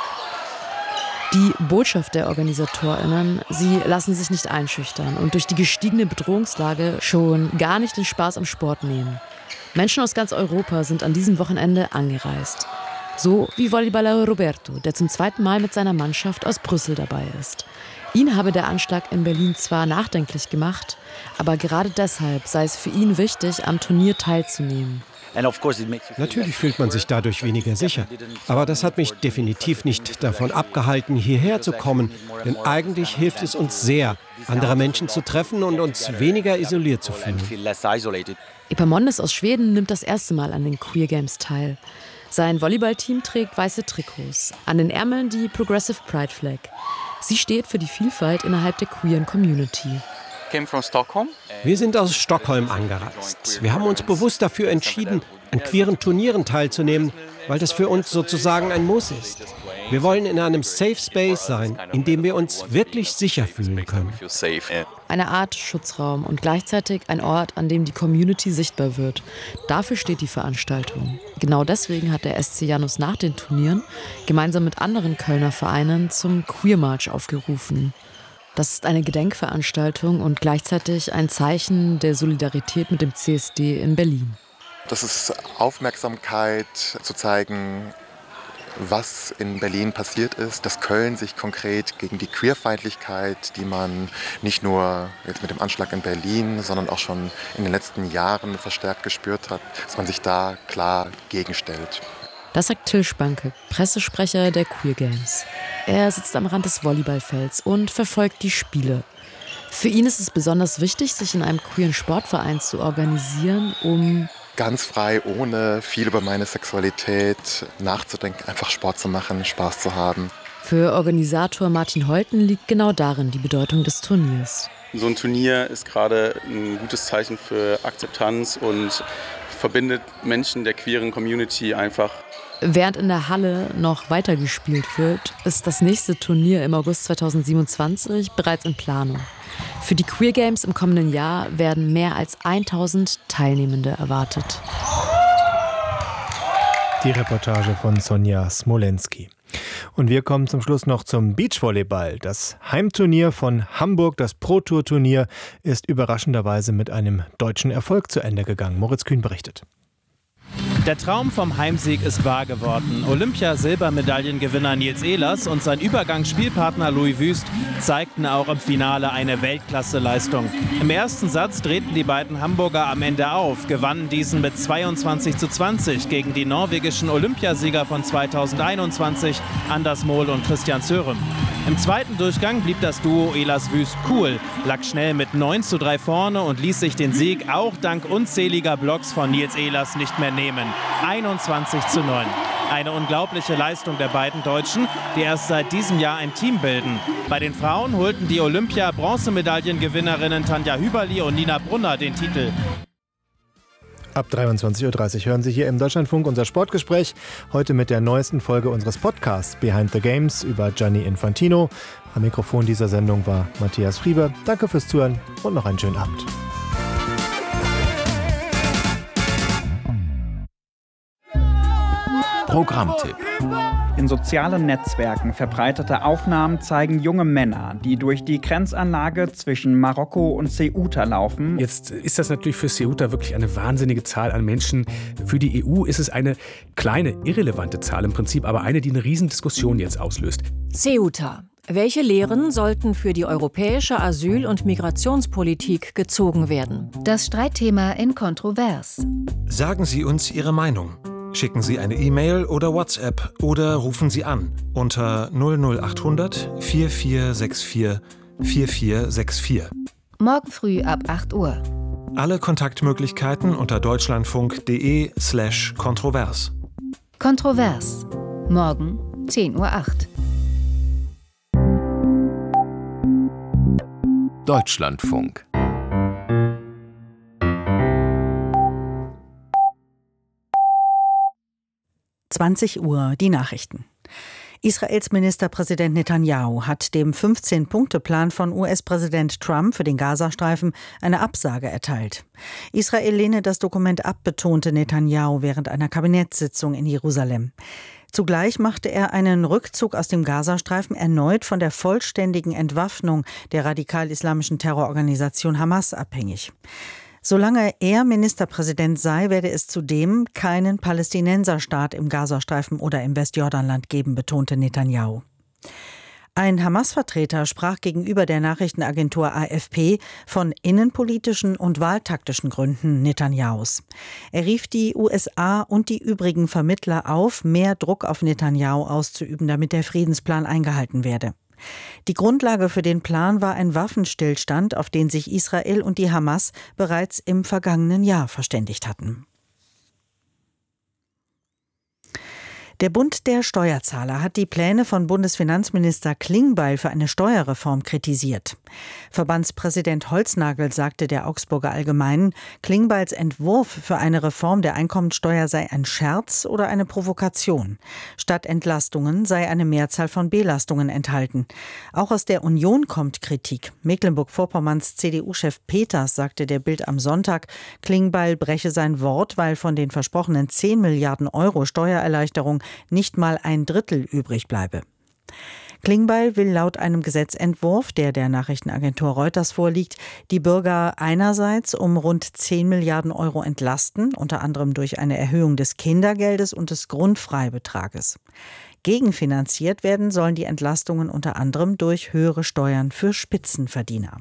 Die Botschaft der OrganisatorInnen, sie lassen sich nicht einschüchtern und durch die gestiegene Bedrohungslage schon gar nicht den Spaß am Sport nehmen. Menschen aus ganz Europa sind an diesem Wochenende angereist. So wie Volleyballer Roberto, der zum 2. Mal mit seiner Mannschaft aus Brüssel dabei ist. Ihn habe der Anschlag in Berlin zwar nachdenklich gemacht, aber gerade deshalb sei es für ihn wichtig, am Turnier teilzunehmen. Natürlich fühlt man sich dadurch weniger sicher. Aber das hat mich definitiv nicht davon abgehalten, hierher zu kommen. Denn eigentlich hilft es uns sehr, andere Menschen zu treffen und uns weniger isoliert zu fühlen. Epamondes aus Schweden nimmt das erste Mal an den Queer Games teil. Sein Volleyballteam trägt weiße Trikots, an den Ärmeln die Progressive Pride Flag. Sie steht für die Vielfalt innerhalb der queeren Community. Wir sind aus Stockholm angereist. Wir haben uns bewusst dafür entschieden, an queeren Turnieren teilzunehmen, weil das für uns sozusagen ein Muss ist. Wir wollen in einem Safe Space sein, in dem wir uns wirklich sicher fühlen können. Eine Art Schutzraum und gleichzeitig ein Ort, an dem die Community sichtbar wird. Dafür steht die Veranstaltung. Genau deswegen hat der SC Janus nach den Turnieren gemeinsam mit anderen Kölner Vereinen zum Queer March aufgerufen. Das ist eine Gedenkveranstaltung und gleichzeitig ein Zeichen der Solidarität mit dem CSD in Berlin. Das ist Aufmerksamkeit zu zeigen, was in Berlin passiert ist, dass Köln sich konkret gegen die Queerfeindlichkeit, die man nicht nur jetzt mit dem Anschlag in Berlin, sondern auch schon in den letzten Jahren verstärkt gespürt hat, dass man sich da klar gegenstellt. Das sagt Till Spanke, Pressesprecher der Queer Games. Er sitzt am Rand des Volleyballfelds und verfolgt die Spiele. Für ihn ist es besonders wichtig, sich in einem queeren Sportverein zu organisieren, um ganz frei, ohne viel über meine Sexualität nachzudenken, einfach Sport zu machen, Spaß zu haben. Für Organisator Martin Holten liegt genau darin die Bedeutung des Turniers. So ein Turnier ist gerade ein gutes Zeichen für Akzeptanz und verbindet Menschen der queeren Community einfach. Während in der Halle noch weitergespielt wird, ist das nächste Turnier im August 2027 bereits in Planung. Für die Queer Games im kommenden Jahr werden mehr als 1000 Teilnehmende erwartet. Die Reportage von Sonja Smolenski. Und wir kommen zum Schluss noch zum Beachvolleyball. Das Heimturnier von Hamburg, das Pro-Tour-Turnier, ist überraschenderweise mit einem deutschen Erfolg zu Ende gegangen. Moritz Kühn berichtet. Der Traum vom Heimsieg ist wahr geworden. Olympia-Silbermedaillengewinner Nils Ehlers und sein Übergangsspielpartner Louis Wüst zeigten auch im Finale eine Weltklasse-Leistung. Im ersten Satz drehten die beiden Hamburger am Ende auf, gewannen diesen mit 22:20 gegen die norwegischen Olympiasieger von 2021, Anders Mohl und Christian Sørum. Im zweiten Durchgang blieb das Duo Ehlers-Wüst cool, lag schnell mit 9:3 vorne und ließ sich den Sieg auch dank unzähliger Blocks von Nils Ehlers nicht mehr nehmen. 21:9. Eine unglaubliche Leistung der beiden Deutschen, die erst seit diesem Jahr ein Team bilden. Bei den Frauen holten die Olympia-Bronzemedaillengewinnerinnen Tanja Hüberli und Nina Brunner den Titel. Ab 23:30 Uhr hören Sie hier im Deutschlandfunk unser Sportgespräch. Heute mit der neuesten Folge unseres Podcasts Behind the Games über Gianni Infantino. Am Mikrofon dieser Sendung war Matthias Frieber. Danke fürs Zuhören und noch einen schönen Abend. Programmtipp. In sozialen Netzwerken verbreitete Aufnahmen zeigen junge Männer, die durch die Grenzanlage zwischen Marokko und Ceuta laufen. Jetzt ist das natürlich für Ceuta wirklich eine wahnsinnige Zahl an Menschen. Für die EU ist es eine kleine, irrelevante Zahl im Prinzip, aber eine, die eine Riesendiskussion jetzt auslöst. Ceuta. Welche Lehren sollten für die europäische Asyl- und Migrationspolitik gezogen werden? Das Streitthema in Kontrovers. Sagen Sie uns Ihre Meinung. Schicken Sie eine E-Mail oder WhatsApp oder rufen Sie an unter 00800 4464 4464. Morgen früh ab 8 Uhr. Alle Kontaktmöglichkeiten unter deutschlandfunk.de/kontrovers. Kontrovers. Morgen 10:08 Uhr. Deutschlandfunk. Uhr, die Nachrichten. Israels Ministerpräsident Netanyahu hat dem 15-Punkte-Plan von US-Präsident Trump für den Gazastreifen eine Absage erteilt. Israel lehne das Dokument ab, betonte Netanyahu während einer Kabinettssitzung in Jerusalem. Zugleich machte er einen Rückzug aus dem Gazastreifen erneut von der vollständigen Entwaffnung der radikal-islamischen Terrororganisation Hamas abhängig. Solange er Ministerpräsident sei, werde es zudem keinen Palästinenserstaat im Gazastreifen oder im Westjordanland geben, betonte Netanyahu. Ein Hamas-Vertreter sprach gegenüber der Nachrichtenagentur AFP von innenpolitischen und wahltaktischen Gründen Netanyahus. Er rief die USA und die übrigen Vermittler auf, mehr Druck auf Netanyahu auszuüben, damit der Friedensplan eingehalten werde. Die Grundlage für den Plan war ein Waffenstillstand, auf den sich Israel und die Hamas bereits im vergangenen Jahr verständigt hatten. Der Bund der Steuerzahler hat die Pläne von Bundesfinanzminister Klingbeil für eine Steuerreform kritisiert. Verbandspräsident Holznagel sagte der Augsburger Allgemeinen, Klingbeils Entwurf für eine Reform der Einkommensteuer sei ein Scherz oder eine Provokation. Statt Entlastungen sei eine Mehrzahl von Belastungen enthalten. Auch aus der Union kommt Kritik. Mecklenburg-Vorpommerns CDU-Chef Peters sagte der Bild am Sonntag, Klingbeil breche sein Wort, weil von den versprochenen 10 Milliarden Euro Steuererleichterung nicht mal ein Drittel übrig bleibe. Klingbeil will laut einem Gesetzentwurf, der der Nachrichtenagentur Reuters vorliegt, die Bürger einerseits um rund 10 Milliarden Euro entlasten, unter anderem durch eine Erhöhung des Kindergeldes und des Grundfreibetrages. Gegenfinanziert werden sollen die Entlastungen unter anderem durch höhere Steuern für Spitzenverdiener.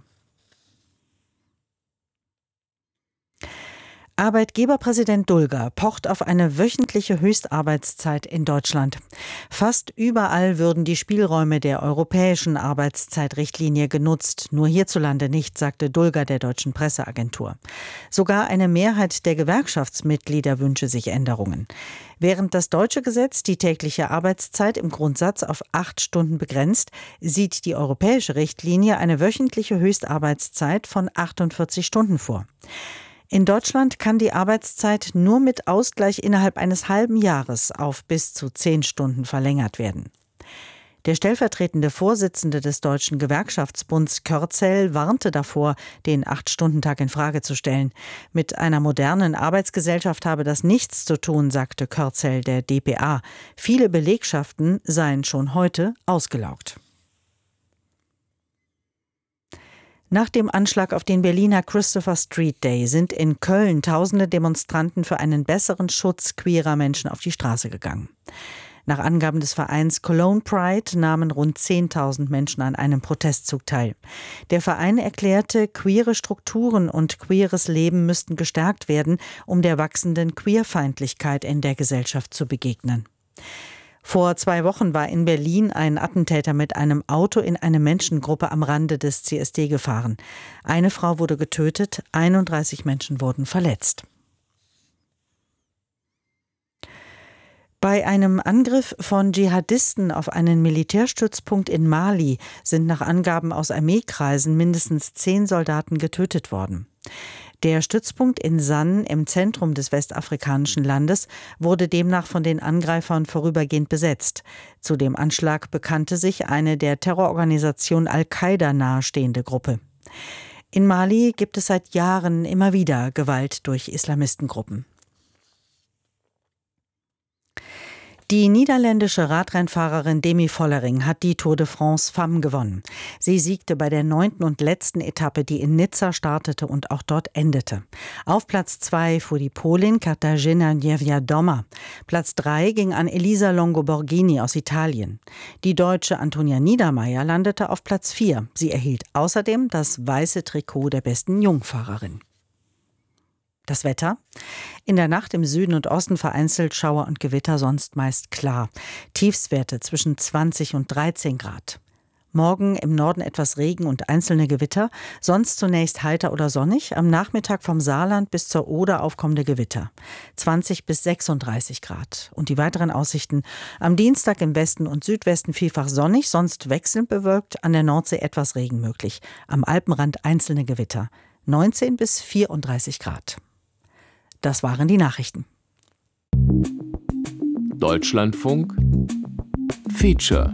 Arbeitgeberpräsident Dulger pocht auf eine wöchentliche Höchstarbeitszeit in Deutschland. Fast überall würden die Spielräume der europäischen Arbeitszeitrichtlinie genutzt, nur hierzulande nicht, sagte Dulger der deutschen Presseagentur. Sogar eine Mehrheit der Gewerkschaftsmitglieder wünsche sich Änderungen. Während das deutsche Gesetz die tägliche Arbeitszeit im Grundsatz auf 8 Stunden begrenzt, sieht die europäische Richtlinie eine wöchentliche Höchstarbeitszeit von 48 Stunden vor. In Deutschland kann die Arbeitszeit nur mit Ausgleich innerhalb eines halben Jahres auf bis zu 10 Stunden verlängert werden. Der stellvertretende Vorsitzende des Deutschen Gewerkschaftsbunds Körzel warnte davor, den 8-Stunden-Tag in Frage zu stellen. Mit einer modernen Arbeitsgesellschaft habe das nichts zu tun, sagte Körzel der dpa. Viele Belegschaften seien schon heute ausgelaugt. Nach dem Anschlag auf den Berliner Christopher Street Day sind in Köln tausende Demonstranten für einen besseren Schutz queerer Menschen auf die Straße gegangen. Nach Angaben des Vereins Cologne Pride nahmen rund 10.000 Menschen an einem Protestzug teil. Der Verein erklärte, queere Strukturen und queeres Leben müssten gestärkt werden, um der wachsenden Queerfeindlichkeit in der Gesellschaft zu begegnen. Vor 2 Wochen war in Berlin ein Attentäter mit einem Auto in eine Menschengruppe am Rande des CSD gefahren. Eine Frau wurde getötet, 31 Menschen wurden verletzt. Bei einem Angriff von Dschihadisten auf einen Militärstützpunkt in Mali sind nach Angaben aus Armeekreisen mindestens 10 Soldaten getötet worden. Der Stützpunkt in Sann im Zentrum des westafrikanischen Landes wurde demnach von den Angreifern vorübergehend besetzt. Zu dem Anschlag bekannte sich eine der Terrororganisation Al-Qaida nahestehende Gruppe. In Mali gibt es seit Jahren immer wieder Gewalt durch Islamistengruppen. Die niederländische Radrennfahrerin Demi Vollering hat die Tour de France Femmes gewonnen. Sie siegte bei der 9. und letzten Etappe, die in Nizza startete und auch dort endete. Auf Platz 2 fuhr die Polin Katarzyna Niewiadoma. Platz 3 ging an Elisa Longo-Borghini aus Italien. Die Deutsche Antonia Niedermeier landete auf Platz 4. Sie erhielt außerdem das weiße Trikot der besten Jungfahrerin. Das Wetter? In der Nacht im Süden und Osten vereinzelt Schauer und Gewitter, sonst meist klar. Tiefstwerte zwischen 20 und 13 Grad. Morgen im Norden etwas Regen und einzelne Gewitter, sonst zunächst heiter oder sonnig, am Nachmittag vom Saarland bis zur Oder aufkommende Gewitter. 20 bis 36 Grad. Und die weiteren Aussichten: am Dienstag im Westen und Südwesten vielfach sonnig, sonst wechselnd bewölkt, an der Nordsee etwas Regen möglich. Am Alpenrand einzelne Gewitter. 19 bis 34 Grad. Das waren die Nachrichten. Deutschlandfunk Feature.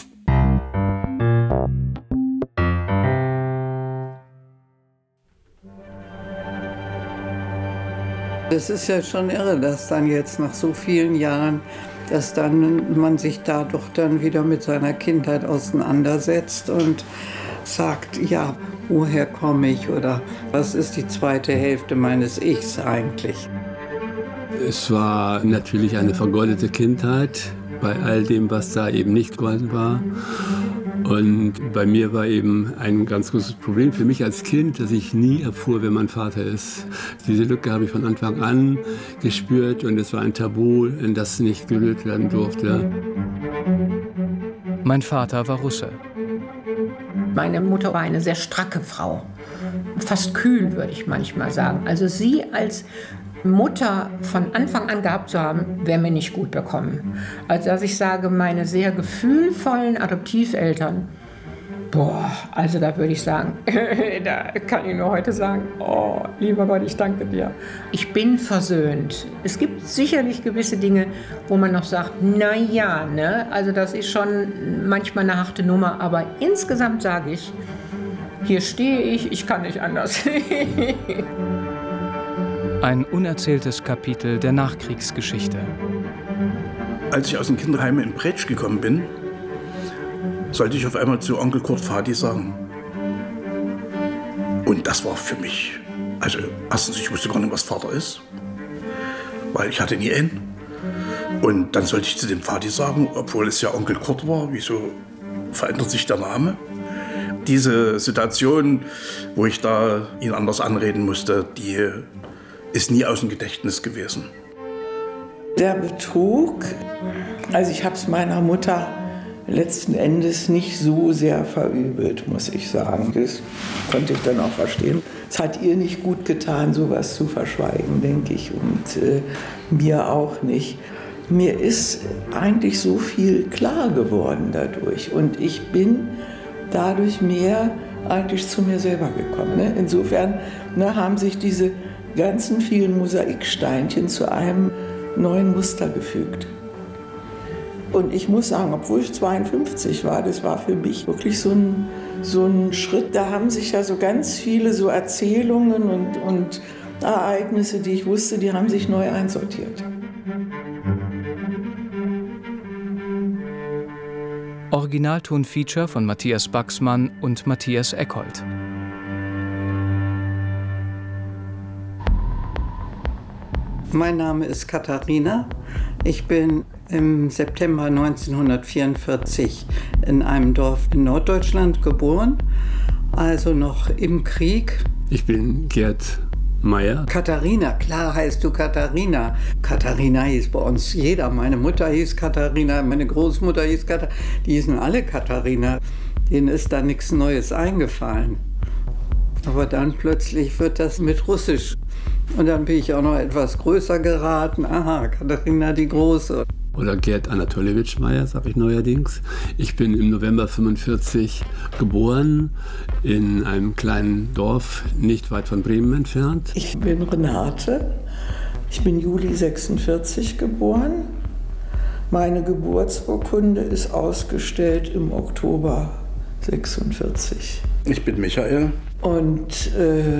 Es ist ja schon irre, dass dann jetzt nach so vielen Jahren, dass dann man sich dadurch dann wieder mit seiner Kindheit auseinandersetzt und sagt, ja, woher komme ich oder was ist die zweite Hälfte meines Ichs eigentlich? Es war natürlich eine vergoldete Kindheit bei all dem, was da eben nicht golden war. Und bei mir war eben ein ganz großes Problem für mich als Kind, dass ich nie erfuhr, wer mein Vater ist. Diese Lücke habe ich von Anfang an gespürt und es war ein Tabu, in das nicht gerührt werden durfte. Mein Vater war Russe. Meine Mutter war eine sehr stracke Frau, fast kühl, würde ich manchmal sagen. Also sie als Mutter von Anfang an gehabt zu haben, wäre mir nicht gut bekommen. Also dass ich sage, meine sehr gefühlvollen Adoptiveltern, also da würde ich sagen, da kann ich nur heute sagen, oh, lieber Gott, ich danke dir. Ich bin versöhnt. Es gibt sicherlich gewisse Dinge, wo man noch sagt, na ja, ne, also das ist schon manchmal eine harte Nummer, aber insgesamt sage ich, hier stehe ich kann nicht anders. Ein unerzähltes Kapitel der Nachkriegsgeschichte. Als ich aus dem Kinderheim in Bretsch gekommen bin, sollte ich auf einmal zu Onkel Kurt Vati sagen. Und das war für mich, also erstens, ich wusste gar nicht, was Vater ist, weil ich hatte nie einen. Und dann sollte ich zu dem Vati sagen, obwohl es ja Onkel Kurt war, wieso verändert sich der Name? Diese Situation, wo ich da ihn anders anreden musste, die ist nie aus dem Gedächtnis gewesen. Der Betrug, also ich habe es meiner Mutter letzten Endes nicht so sehr verübelt, muss ich sagen. Das konnte ich dann auch verstehen. Es hat ihr nicht gut getan, sowas zu verschweigen, denke ich, und mir auch nicht. Mir ist eigentlich so viel klar geworden dadurch und ich bin dadurch mehr eigentlich zu mir selber gekommen. Ne? Insofern haben sich diese ganzen vielen Mosaiksteinchen zu einem neuen Muster gefügt. Und ich muss sagen, obwohl ich 52 war, das war für mich wirklich so ein Schritt. Da haben sich ja so ganz viele so Erzählungen und Ereignisse, die ich wusste, die haben sich neu einsortiert. Originalton-Feature von Matthias Baxmann und Matthias Eckhold. Mein Name ist Katharina. Ich bin im September 1944 in einem Dorf in Norddeutschland geboren, also noch im Krieg. Ich bin Gerd Meyer. Katharina, klar heißt du Katharina. Katharina hieß bei uns jeder. Meine Mutter hieß Katharina, meine Großmutter hieß Katharina. Die hießen alle Katharina. Denen ist da nichts Neues eingefallen. Aber dann plötzlich wird das mit Russisch. Und dann bin ich auch noch etwas größer geraten. Aha, Katharina die Große. Oder Gerd Anatoliewitsch Meyer, sage ich neuerdings. Ich bin im November 1945 geboren, in einem kleinen Dorf nicht weit von Bremen entfernt. Ich bin Renate. Ich bin Juli 1946 geboren. Meine Geburtsurkunde ist ausgestellt im Oktober 1946. Ich bin Michael. Und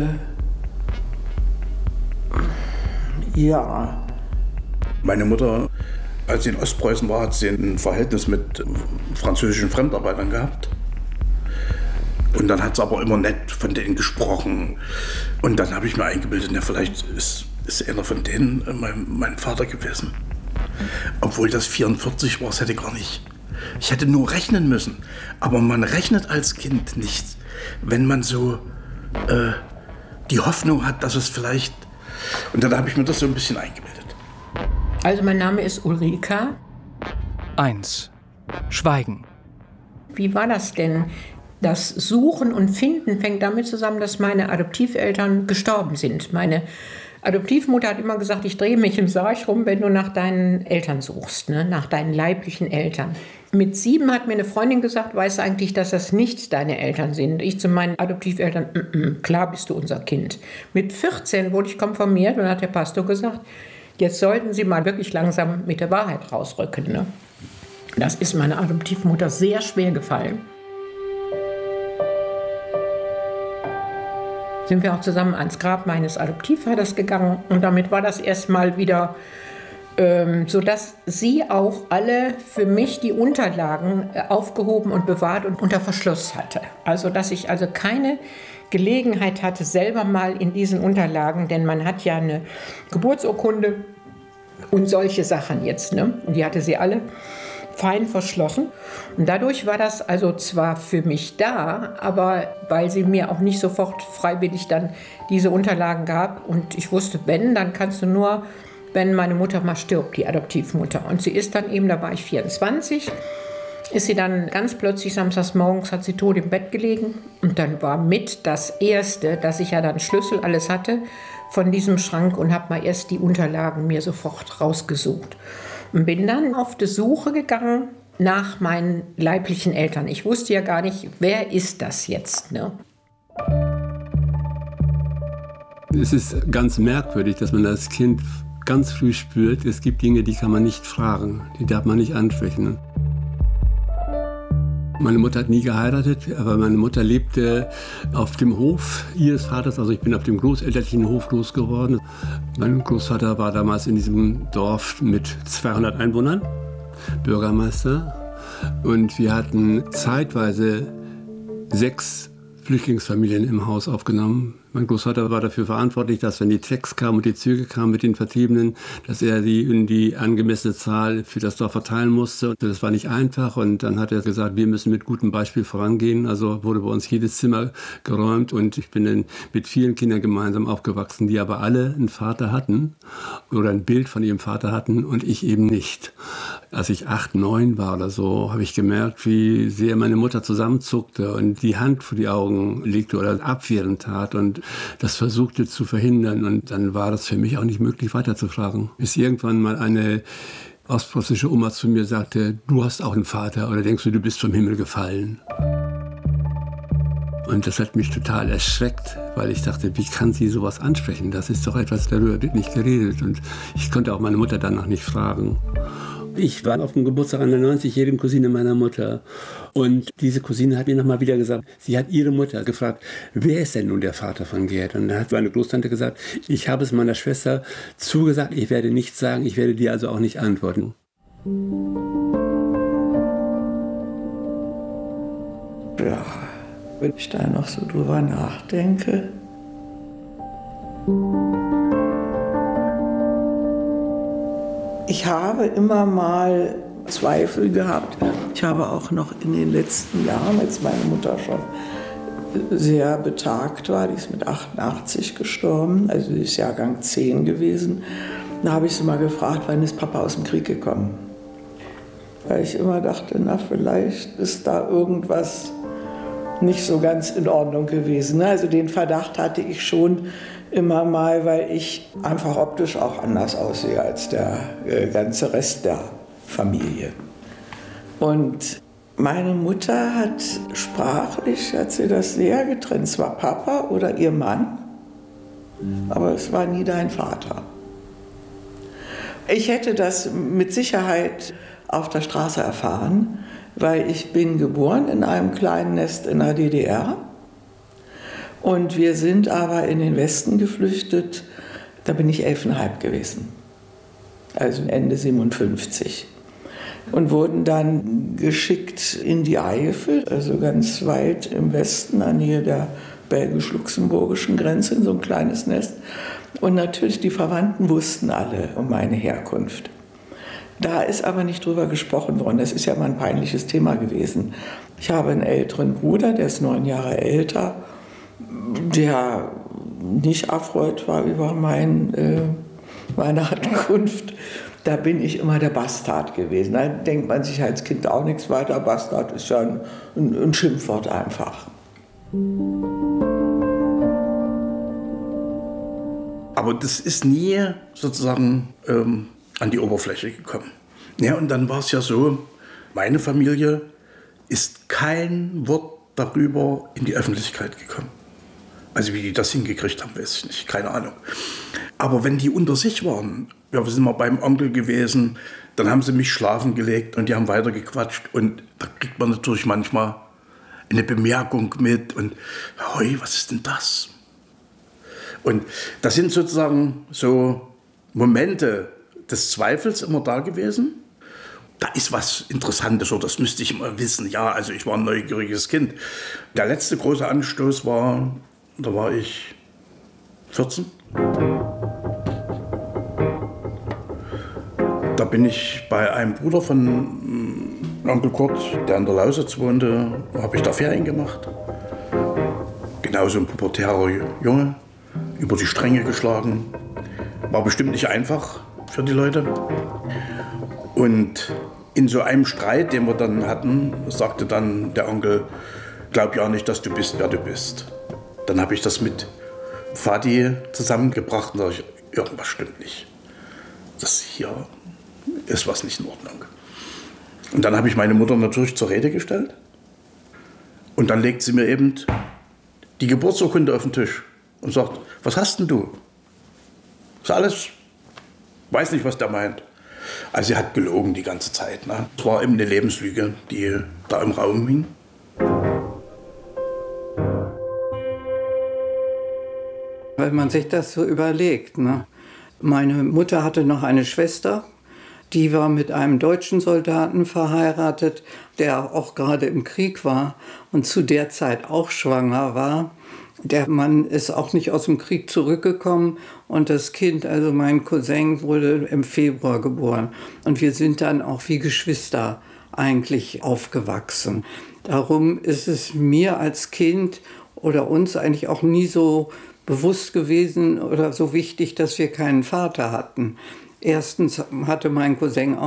ja. Meine Mutter, als sie in Ostpreußen war, hat sie ein Verhältnis mit französischen Fremdarbeitern gehabt. Und dann hat sie aber immer nett von denen gesprochen. Und dann habe ich mir eingebildet, ja, vielleicht ist einer von denen mein Vater gewesen. Obwohl das 44 war, das hätte gar nicht. Ich hätte nur rechnen müssen. Aber man rechnet als Kind nicht, wenn man so die Hoffnung hat, dass es vielleicht... Und dann habe ich mir das so ein bisschen eingebildet. Also mein Name ist Ulrika. 1. Schweigen. Wie war das denn? Das Suchen und Finden fängt damit zusammen, dass meine Adoptiveltern gestorben sind. Meine Adoptivmutter hat immer gesagt, ich drehe mich im Sarg rum, wenn du nach deinen Eltern suchst, ne? Nach deinen leiblichen Eltern. Mit 7 hat mir eine Freundin gesagt, weißt du eigentlich, dass das nicht deine Eltern sind? Ich zu meinen Adoptiveltern, klar bist du unser Kind. Mit 14 wurde ich konfirmiert und hat der Pastor gesagt, jetzt sollten Sie mal wirklich langsam mit der Wahrheit rausrücken. Ne? Das ist meiner Adoptivmutter sehr schwer gefallen. Sind wir auch zusammen ans Grab meines Adoptivvaters gegangen und damit war das erstmal wieder sodass sie auch alle für mich die Unterlagen aufgehoben und bewahrt und unter Verschluss hatte. Also dass ich also keine Gelegenheit hatte, selber mal in diesen Unterlagen, denn man hat ja eine Geburtsurkunde und solche Sachen jetzt, ne? Und die hatte sie alle fein verschlossen. Und dadurch war das also zwar für mich da, aber weil sie mir auch nicht sofort freiwillig dann diese Unterlagen gab und ich wusste, wenn, dann kannst du nur, wenn meine Mutter mal stirbt, die Adoptivmutter. Und sie ist dann eben, da war ich 24, ist sie dann ganz plötzlich samstags morgens, hat sie tot im Bett gelegen. Und dann war mit das Erste, dass ich ja dann Schlüssel alles hatte von diesem Schrank und habe mal erst die Unterlagen mir sofort rausgesucht. Und bin dann auf die Suche gegangen nach meinen leiblichen Eltern. Ich wusste ja gar nicht, wer ist das jetzt, ne? Es ist ganz merkwürdig, dass man als Kind ganz früh spürt, es gibt Dinge, die kann man nicht fragen, die darf man nicht ansprechen. Meine Mutter hat nie geheiratet, aber meine Mutter lebte auf dem Hof ihres Vaters. Also ich bin auf dem großelterlichen Hof groß geworden. Mein Großvater war damals in diesem Dorf mit 200 Einwohnern, Bürgermeister. Und wir hatten zeitweise 6 Flüchtlingsfamilien im Haus aufgenommen. Mein Großvater war dafür verantwortlich, dass wenn die Tracks kamen und die Züge kamen mit den Vertriebenen, dass er die in die angemessene Zahl für das Dorf verteilen musste. Das war nicht einfach und dann hat er gesagt, wir müssen mit gutem Beispiel vorangehen. Also wurde bei uns jedes Zimmer geräumt und ich bin dann mit vielen Kindern gemeinsam aufgewachsen, die aber alle einen Vater hatten oder ein Bild von ihrem Vater hatten und ich eben nicht. Als ich 8, 9 war oder so, habe ich gemerkt, wie sehr meine Mutter zusammenzuckte und die Hand vor die Augen legte oder abwehrend tat und das versuchte zu verhindern. Und dann war das für mich auch nicht möglich, weiterzufragen. Bis irgendwann mal eine ostpreußische Oma zu mir sagte, du hast auch einen Vater oder denkst du bist vom Himmel gefallen? Und das hat mich total erschreckt, weil ich dachte, wie kann sie sowas ansprechen? Das ist doch etwas, darüber wird nicht geredet. Und ich konnte auch meine Mutter danach nicht fragen. Ich war auf dem Geburtstag einer 90-jährigen Cousine meiner Mutter. Und diese Cousine hat mir nochmal wieder gesagt, sie hat ihre Mutter gefragt, wer ist denn nun der Vater von Gerd? Und dann hat meine Großtante gesagt, ich habe es meiner Schwester zugesagt, ich werde nichts sagen, ich werde dir also auch nicht antworten. Ja, wenn ich da noch so drüber nachdenke. Ich habe immer mal Zweifel gehabt. Ich habe auch noch in den letzten Jahren, als meine Mutter schon sehr betagt war, die ist mit 88 gestorben, also sie ist Jahrgang 10 gewesen, da habe ich sie mal gefragt, wann ist Papa aus dem Krieg gekommen? Weil ich immer dachte, na vielleicht ist da irgendwas nicht so ganz in Ordnung gewesen. Also den Verdacht hatte ich schon immer mal, weil ich einfach optisch auch anders aussehe als der ganze Rest der Familie. Und meine Mutter hat sprachlich, hat sie das sehr getrennt. Es war Papa oder ihr Mann, aber es war nie dein Vater. Ich hätte das mit Sicherheit auf der Straße erfahren, weil ich bin geboren in einem kleinen Nest in der DDR. Und wir sind aber in den Westen geflüchtet, da bin ich 11,5 gewesen, also Ende 57. Und wurden dann geschickt in die Eifel, also ganz weit im Westen, an Nähe der belgisch-luxemburgischen Grenze, in so ein kleines Nest. Und natürlich, die Verwandten wussten alle um meine Herkunft. Da ist aber nicht drüber gesprochen worden, das ist ja mal ein peinliches Thema gewesen. Ich habe einen älteren Bruder, der ist 9 Jahre älter, der nicht erfreut war über meine Ankunft. Da bin ich immer der Bastard gewesen. Da denkt man sich als Kind auch nichts weiter. Bastard ist ja ein Schimpfwort einfach. Aber das ist nie sozusagen an die Oberfläche gekommen. Ja, und dann war es ja so, meine Familie ist kein Wort darüber in die Öffentlichkeit gekommen. Also wie die das hingekriegt haben, weiß ich nicht, keine Ahnung. Aber wenn die unter sich waren, ja, wir sind mal beim Onkel gewesen, dann haben sie mich schlafen gelegt und die haben weiter gequatscht. Und da kriegt man natürlich manchmal eine Bemerkung mit und, hoi, was ist denn das? Und das sind sozusagen so Momente des Zweifels immer da gewesen. Da ist was Interessantes, oder das müsste ich immer wissen. Ja, also ich war ein neugieriges Kind. Der letzte große Anstoß war, da war ich 14. Da bin ich bei einem Bruder von Onkel Kurt, der in der Lausitz wohnte, habe ich da Ferien gemacht. Genauso ein pubertärer Junge, über die Stränge geschlagen. War bestimmt nicht einfach für die Leute. Und in so einem Streit, den wir dann hatten, sagte dann der Onkel, glaub ja nicht, dass du bist, wer du bist. Dann habe ich das mit Vati zusammengebracht und sage ich, irgendwas stimmt nicht. Das hier ist was nicht in Ordnung. Und dann habe ich meine Mutter natürlich zur Rede gestellt. Und dann legt sie mir eben die Geburtsurkunde auf den Tisch und sagt, was hast denn du? Das ist alles, weiß nicht, was der meint. Also sie hat gelogen die ganze Zeit. Ne? Es war eben eine Lebenslüge, die da im Raum hing. Wenn man sich das so überlegt. Ne? Meine Mutter hatte noch eine Schwester, die war mit einem deutschen Soldaten verheiratet, der auch gerade im Krieg war und zu der Zeit auch schwanger war. Der Mann ist auch nicht aus dem Krieg zurückgekommen und das Kind, also mein Cousin, wurde im Februar geboren. Und wir sind dann auch wie Geschwister eigentlich aufgewachsen. Darum ist es mir als Kind oder uns eigentlich auch nie so bewusst gewesen oder so wichtig, dass wir keinen Vater hatten. Erstens hatte mein Cousin auch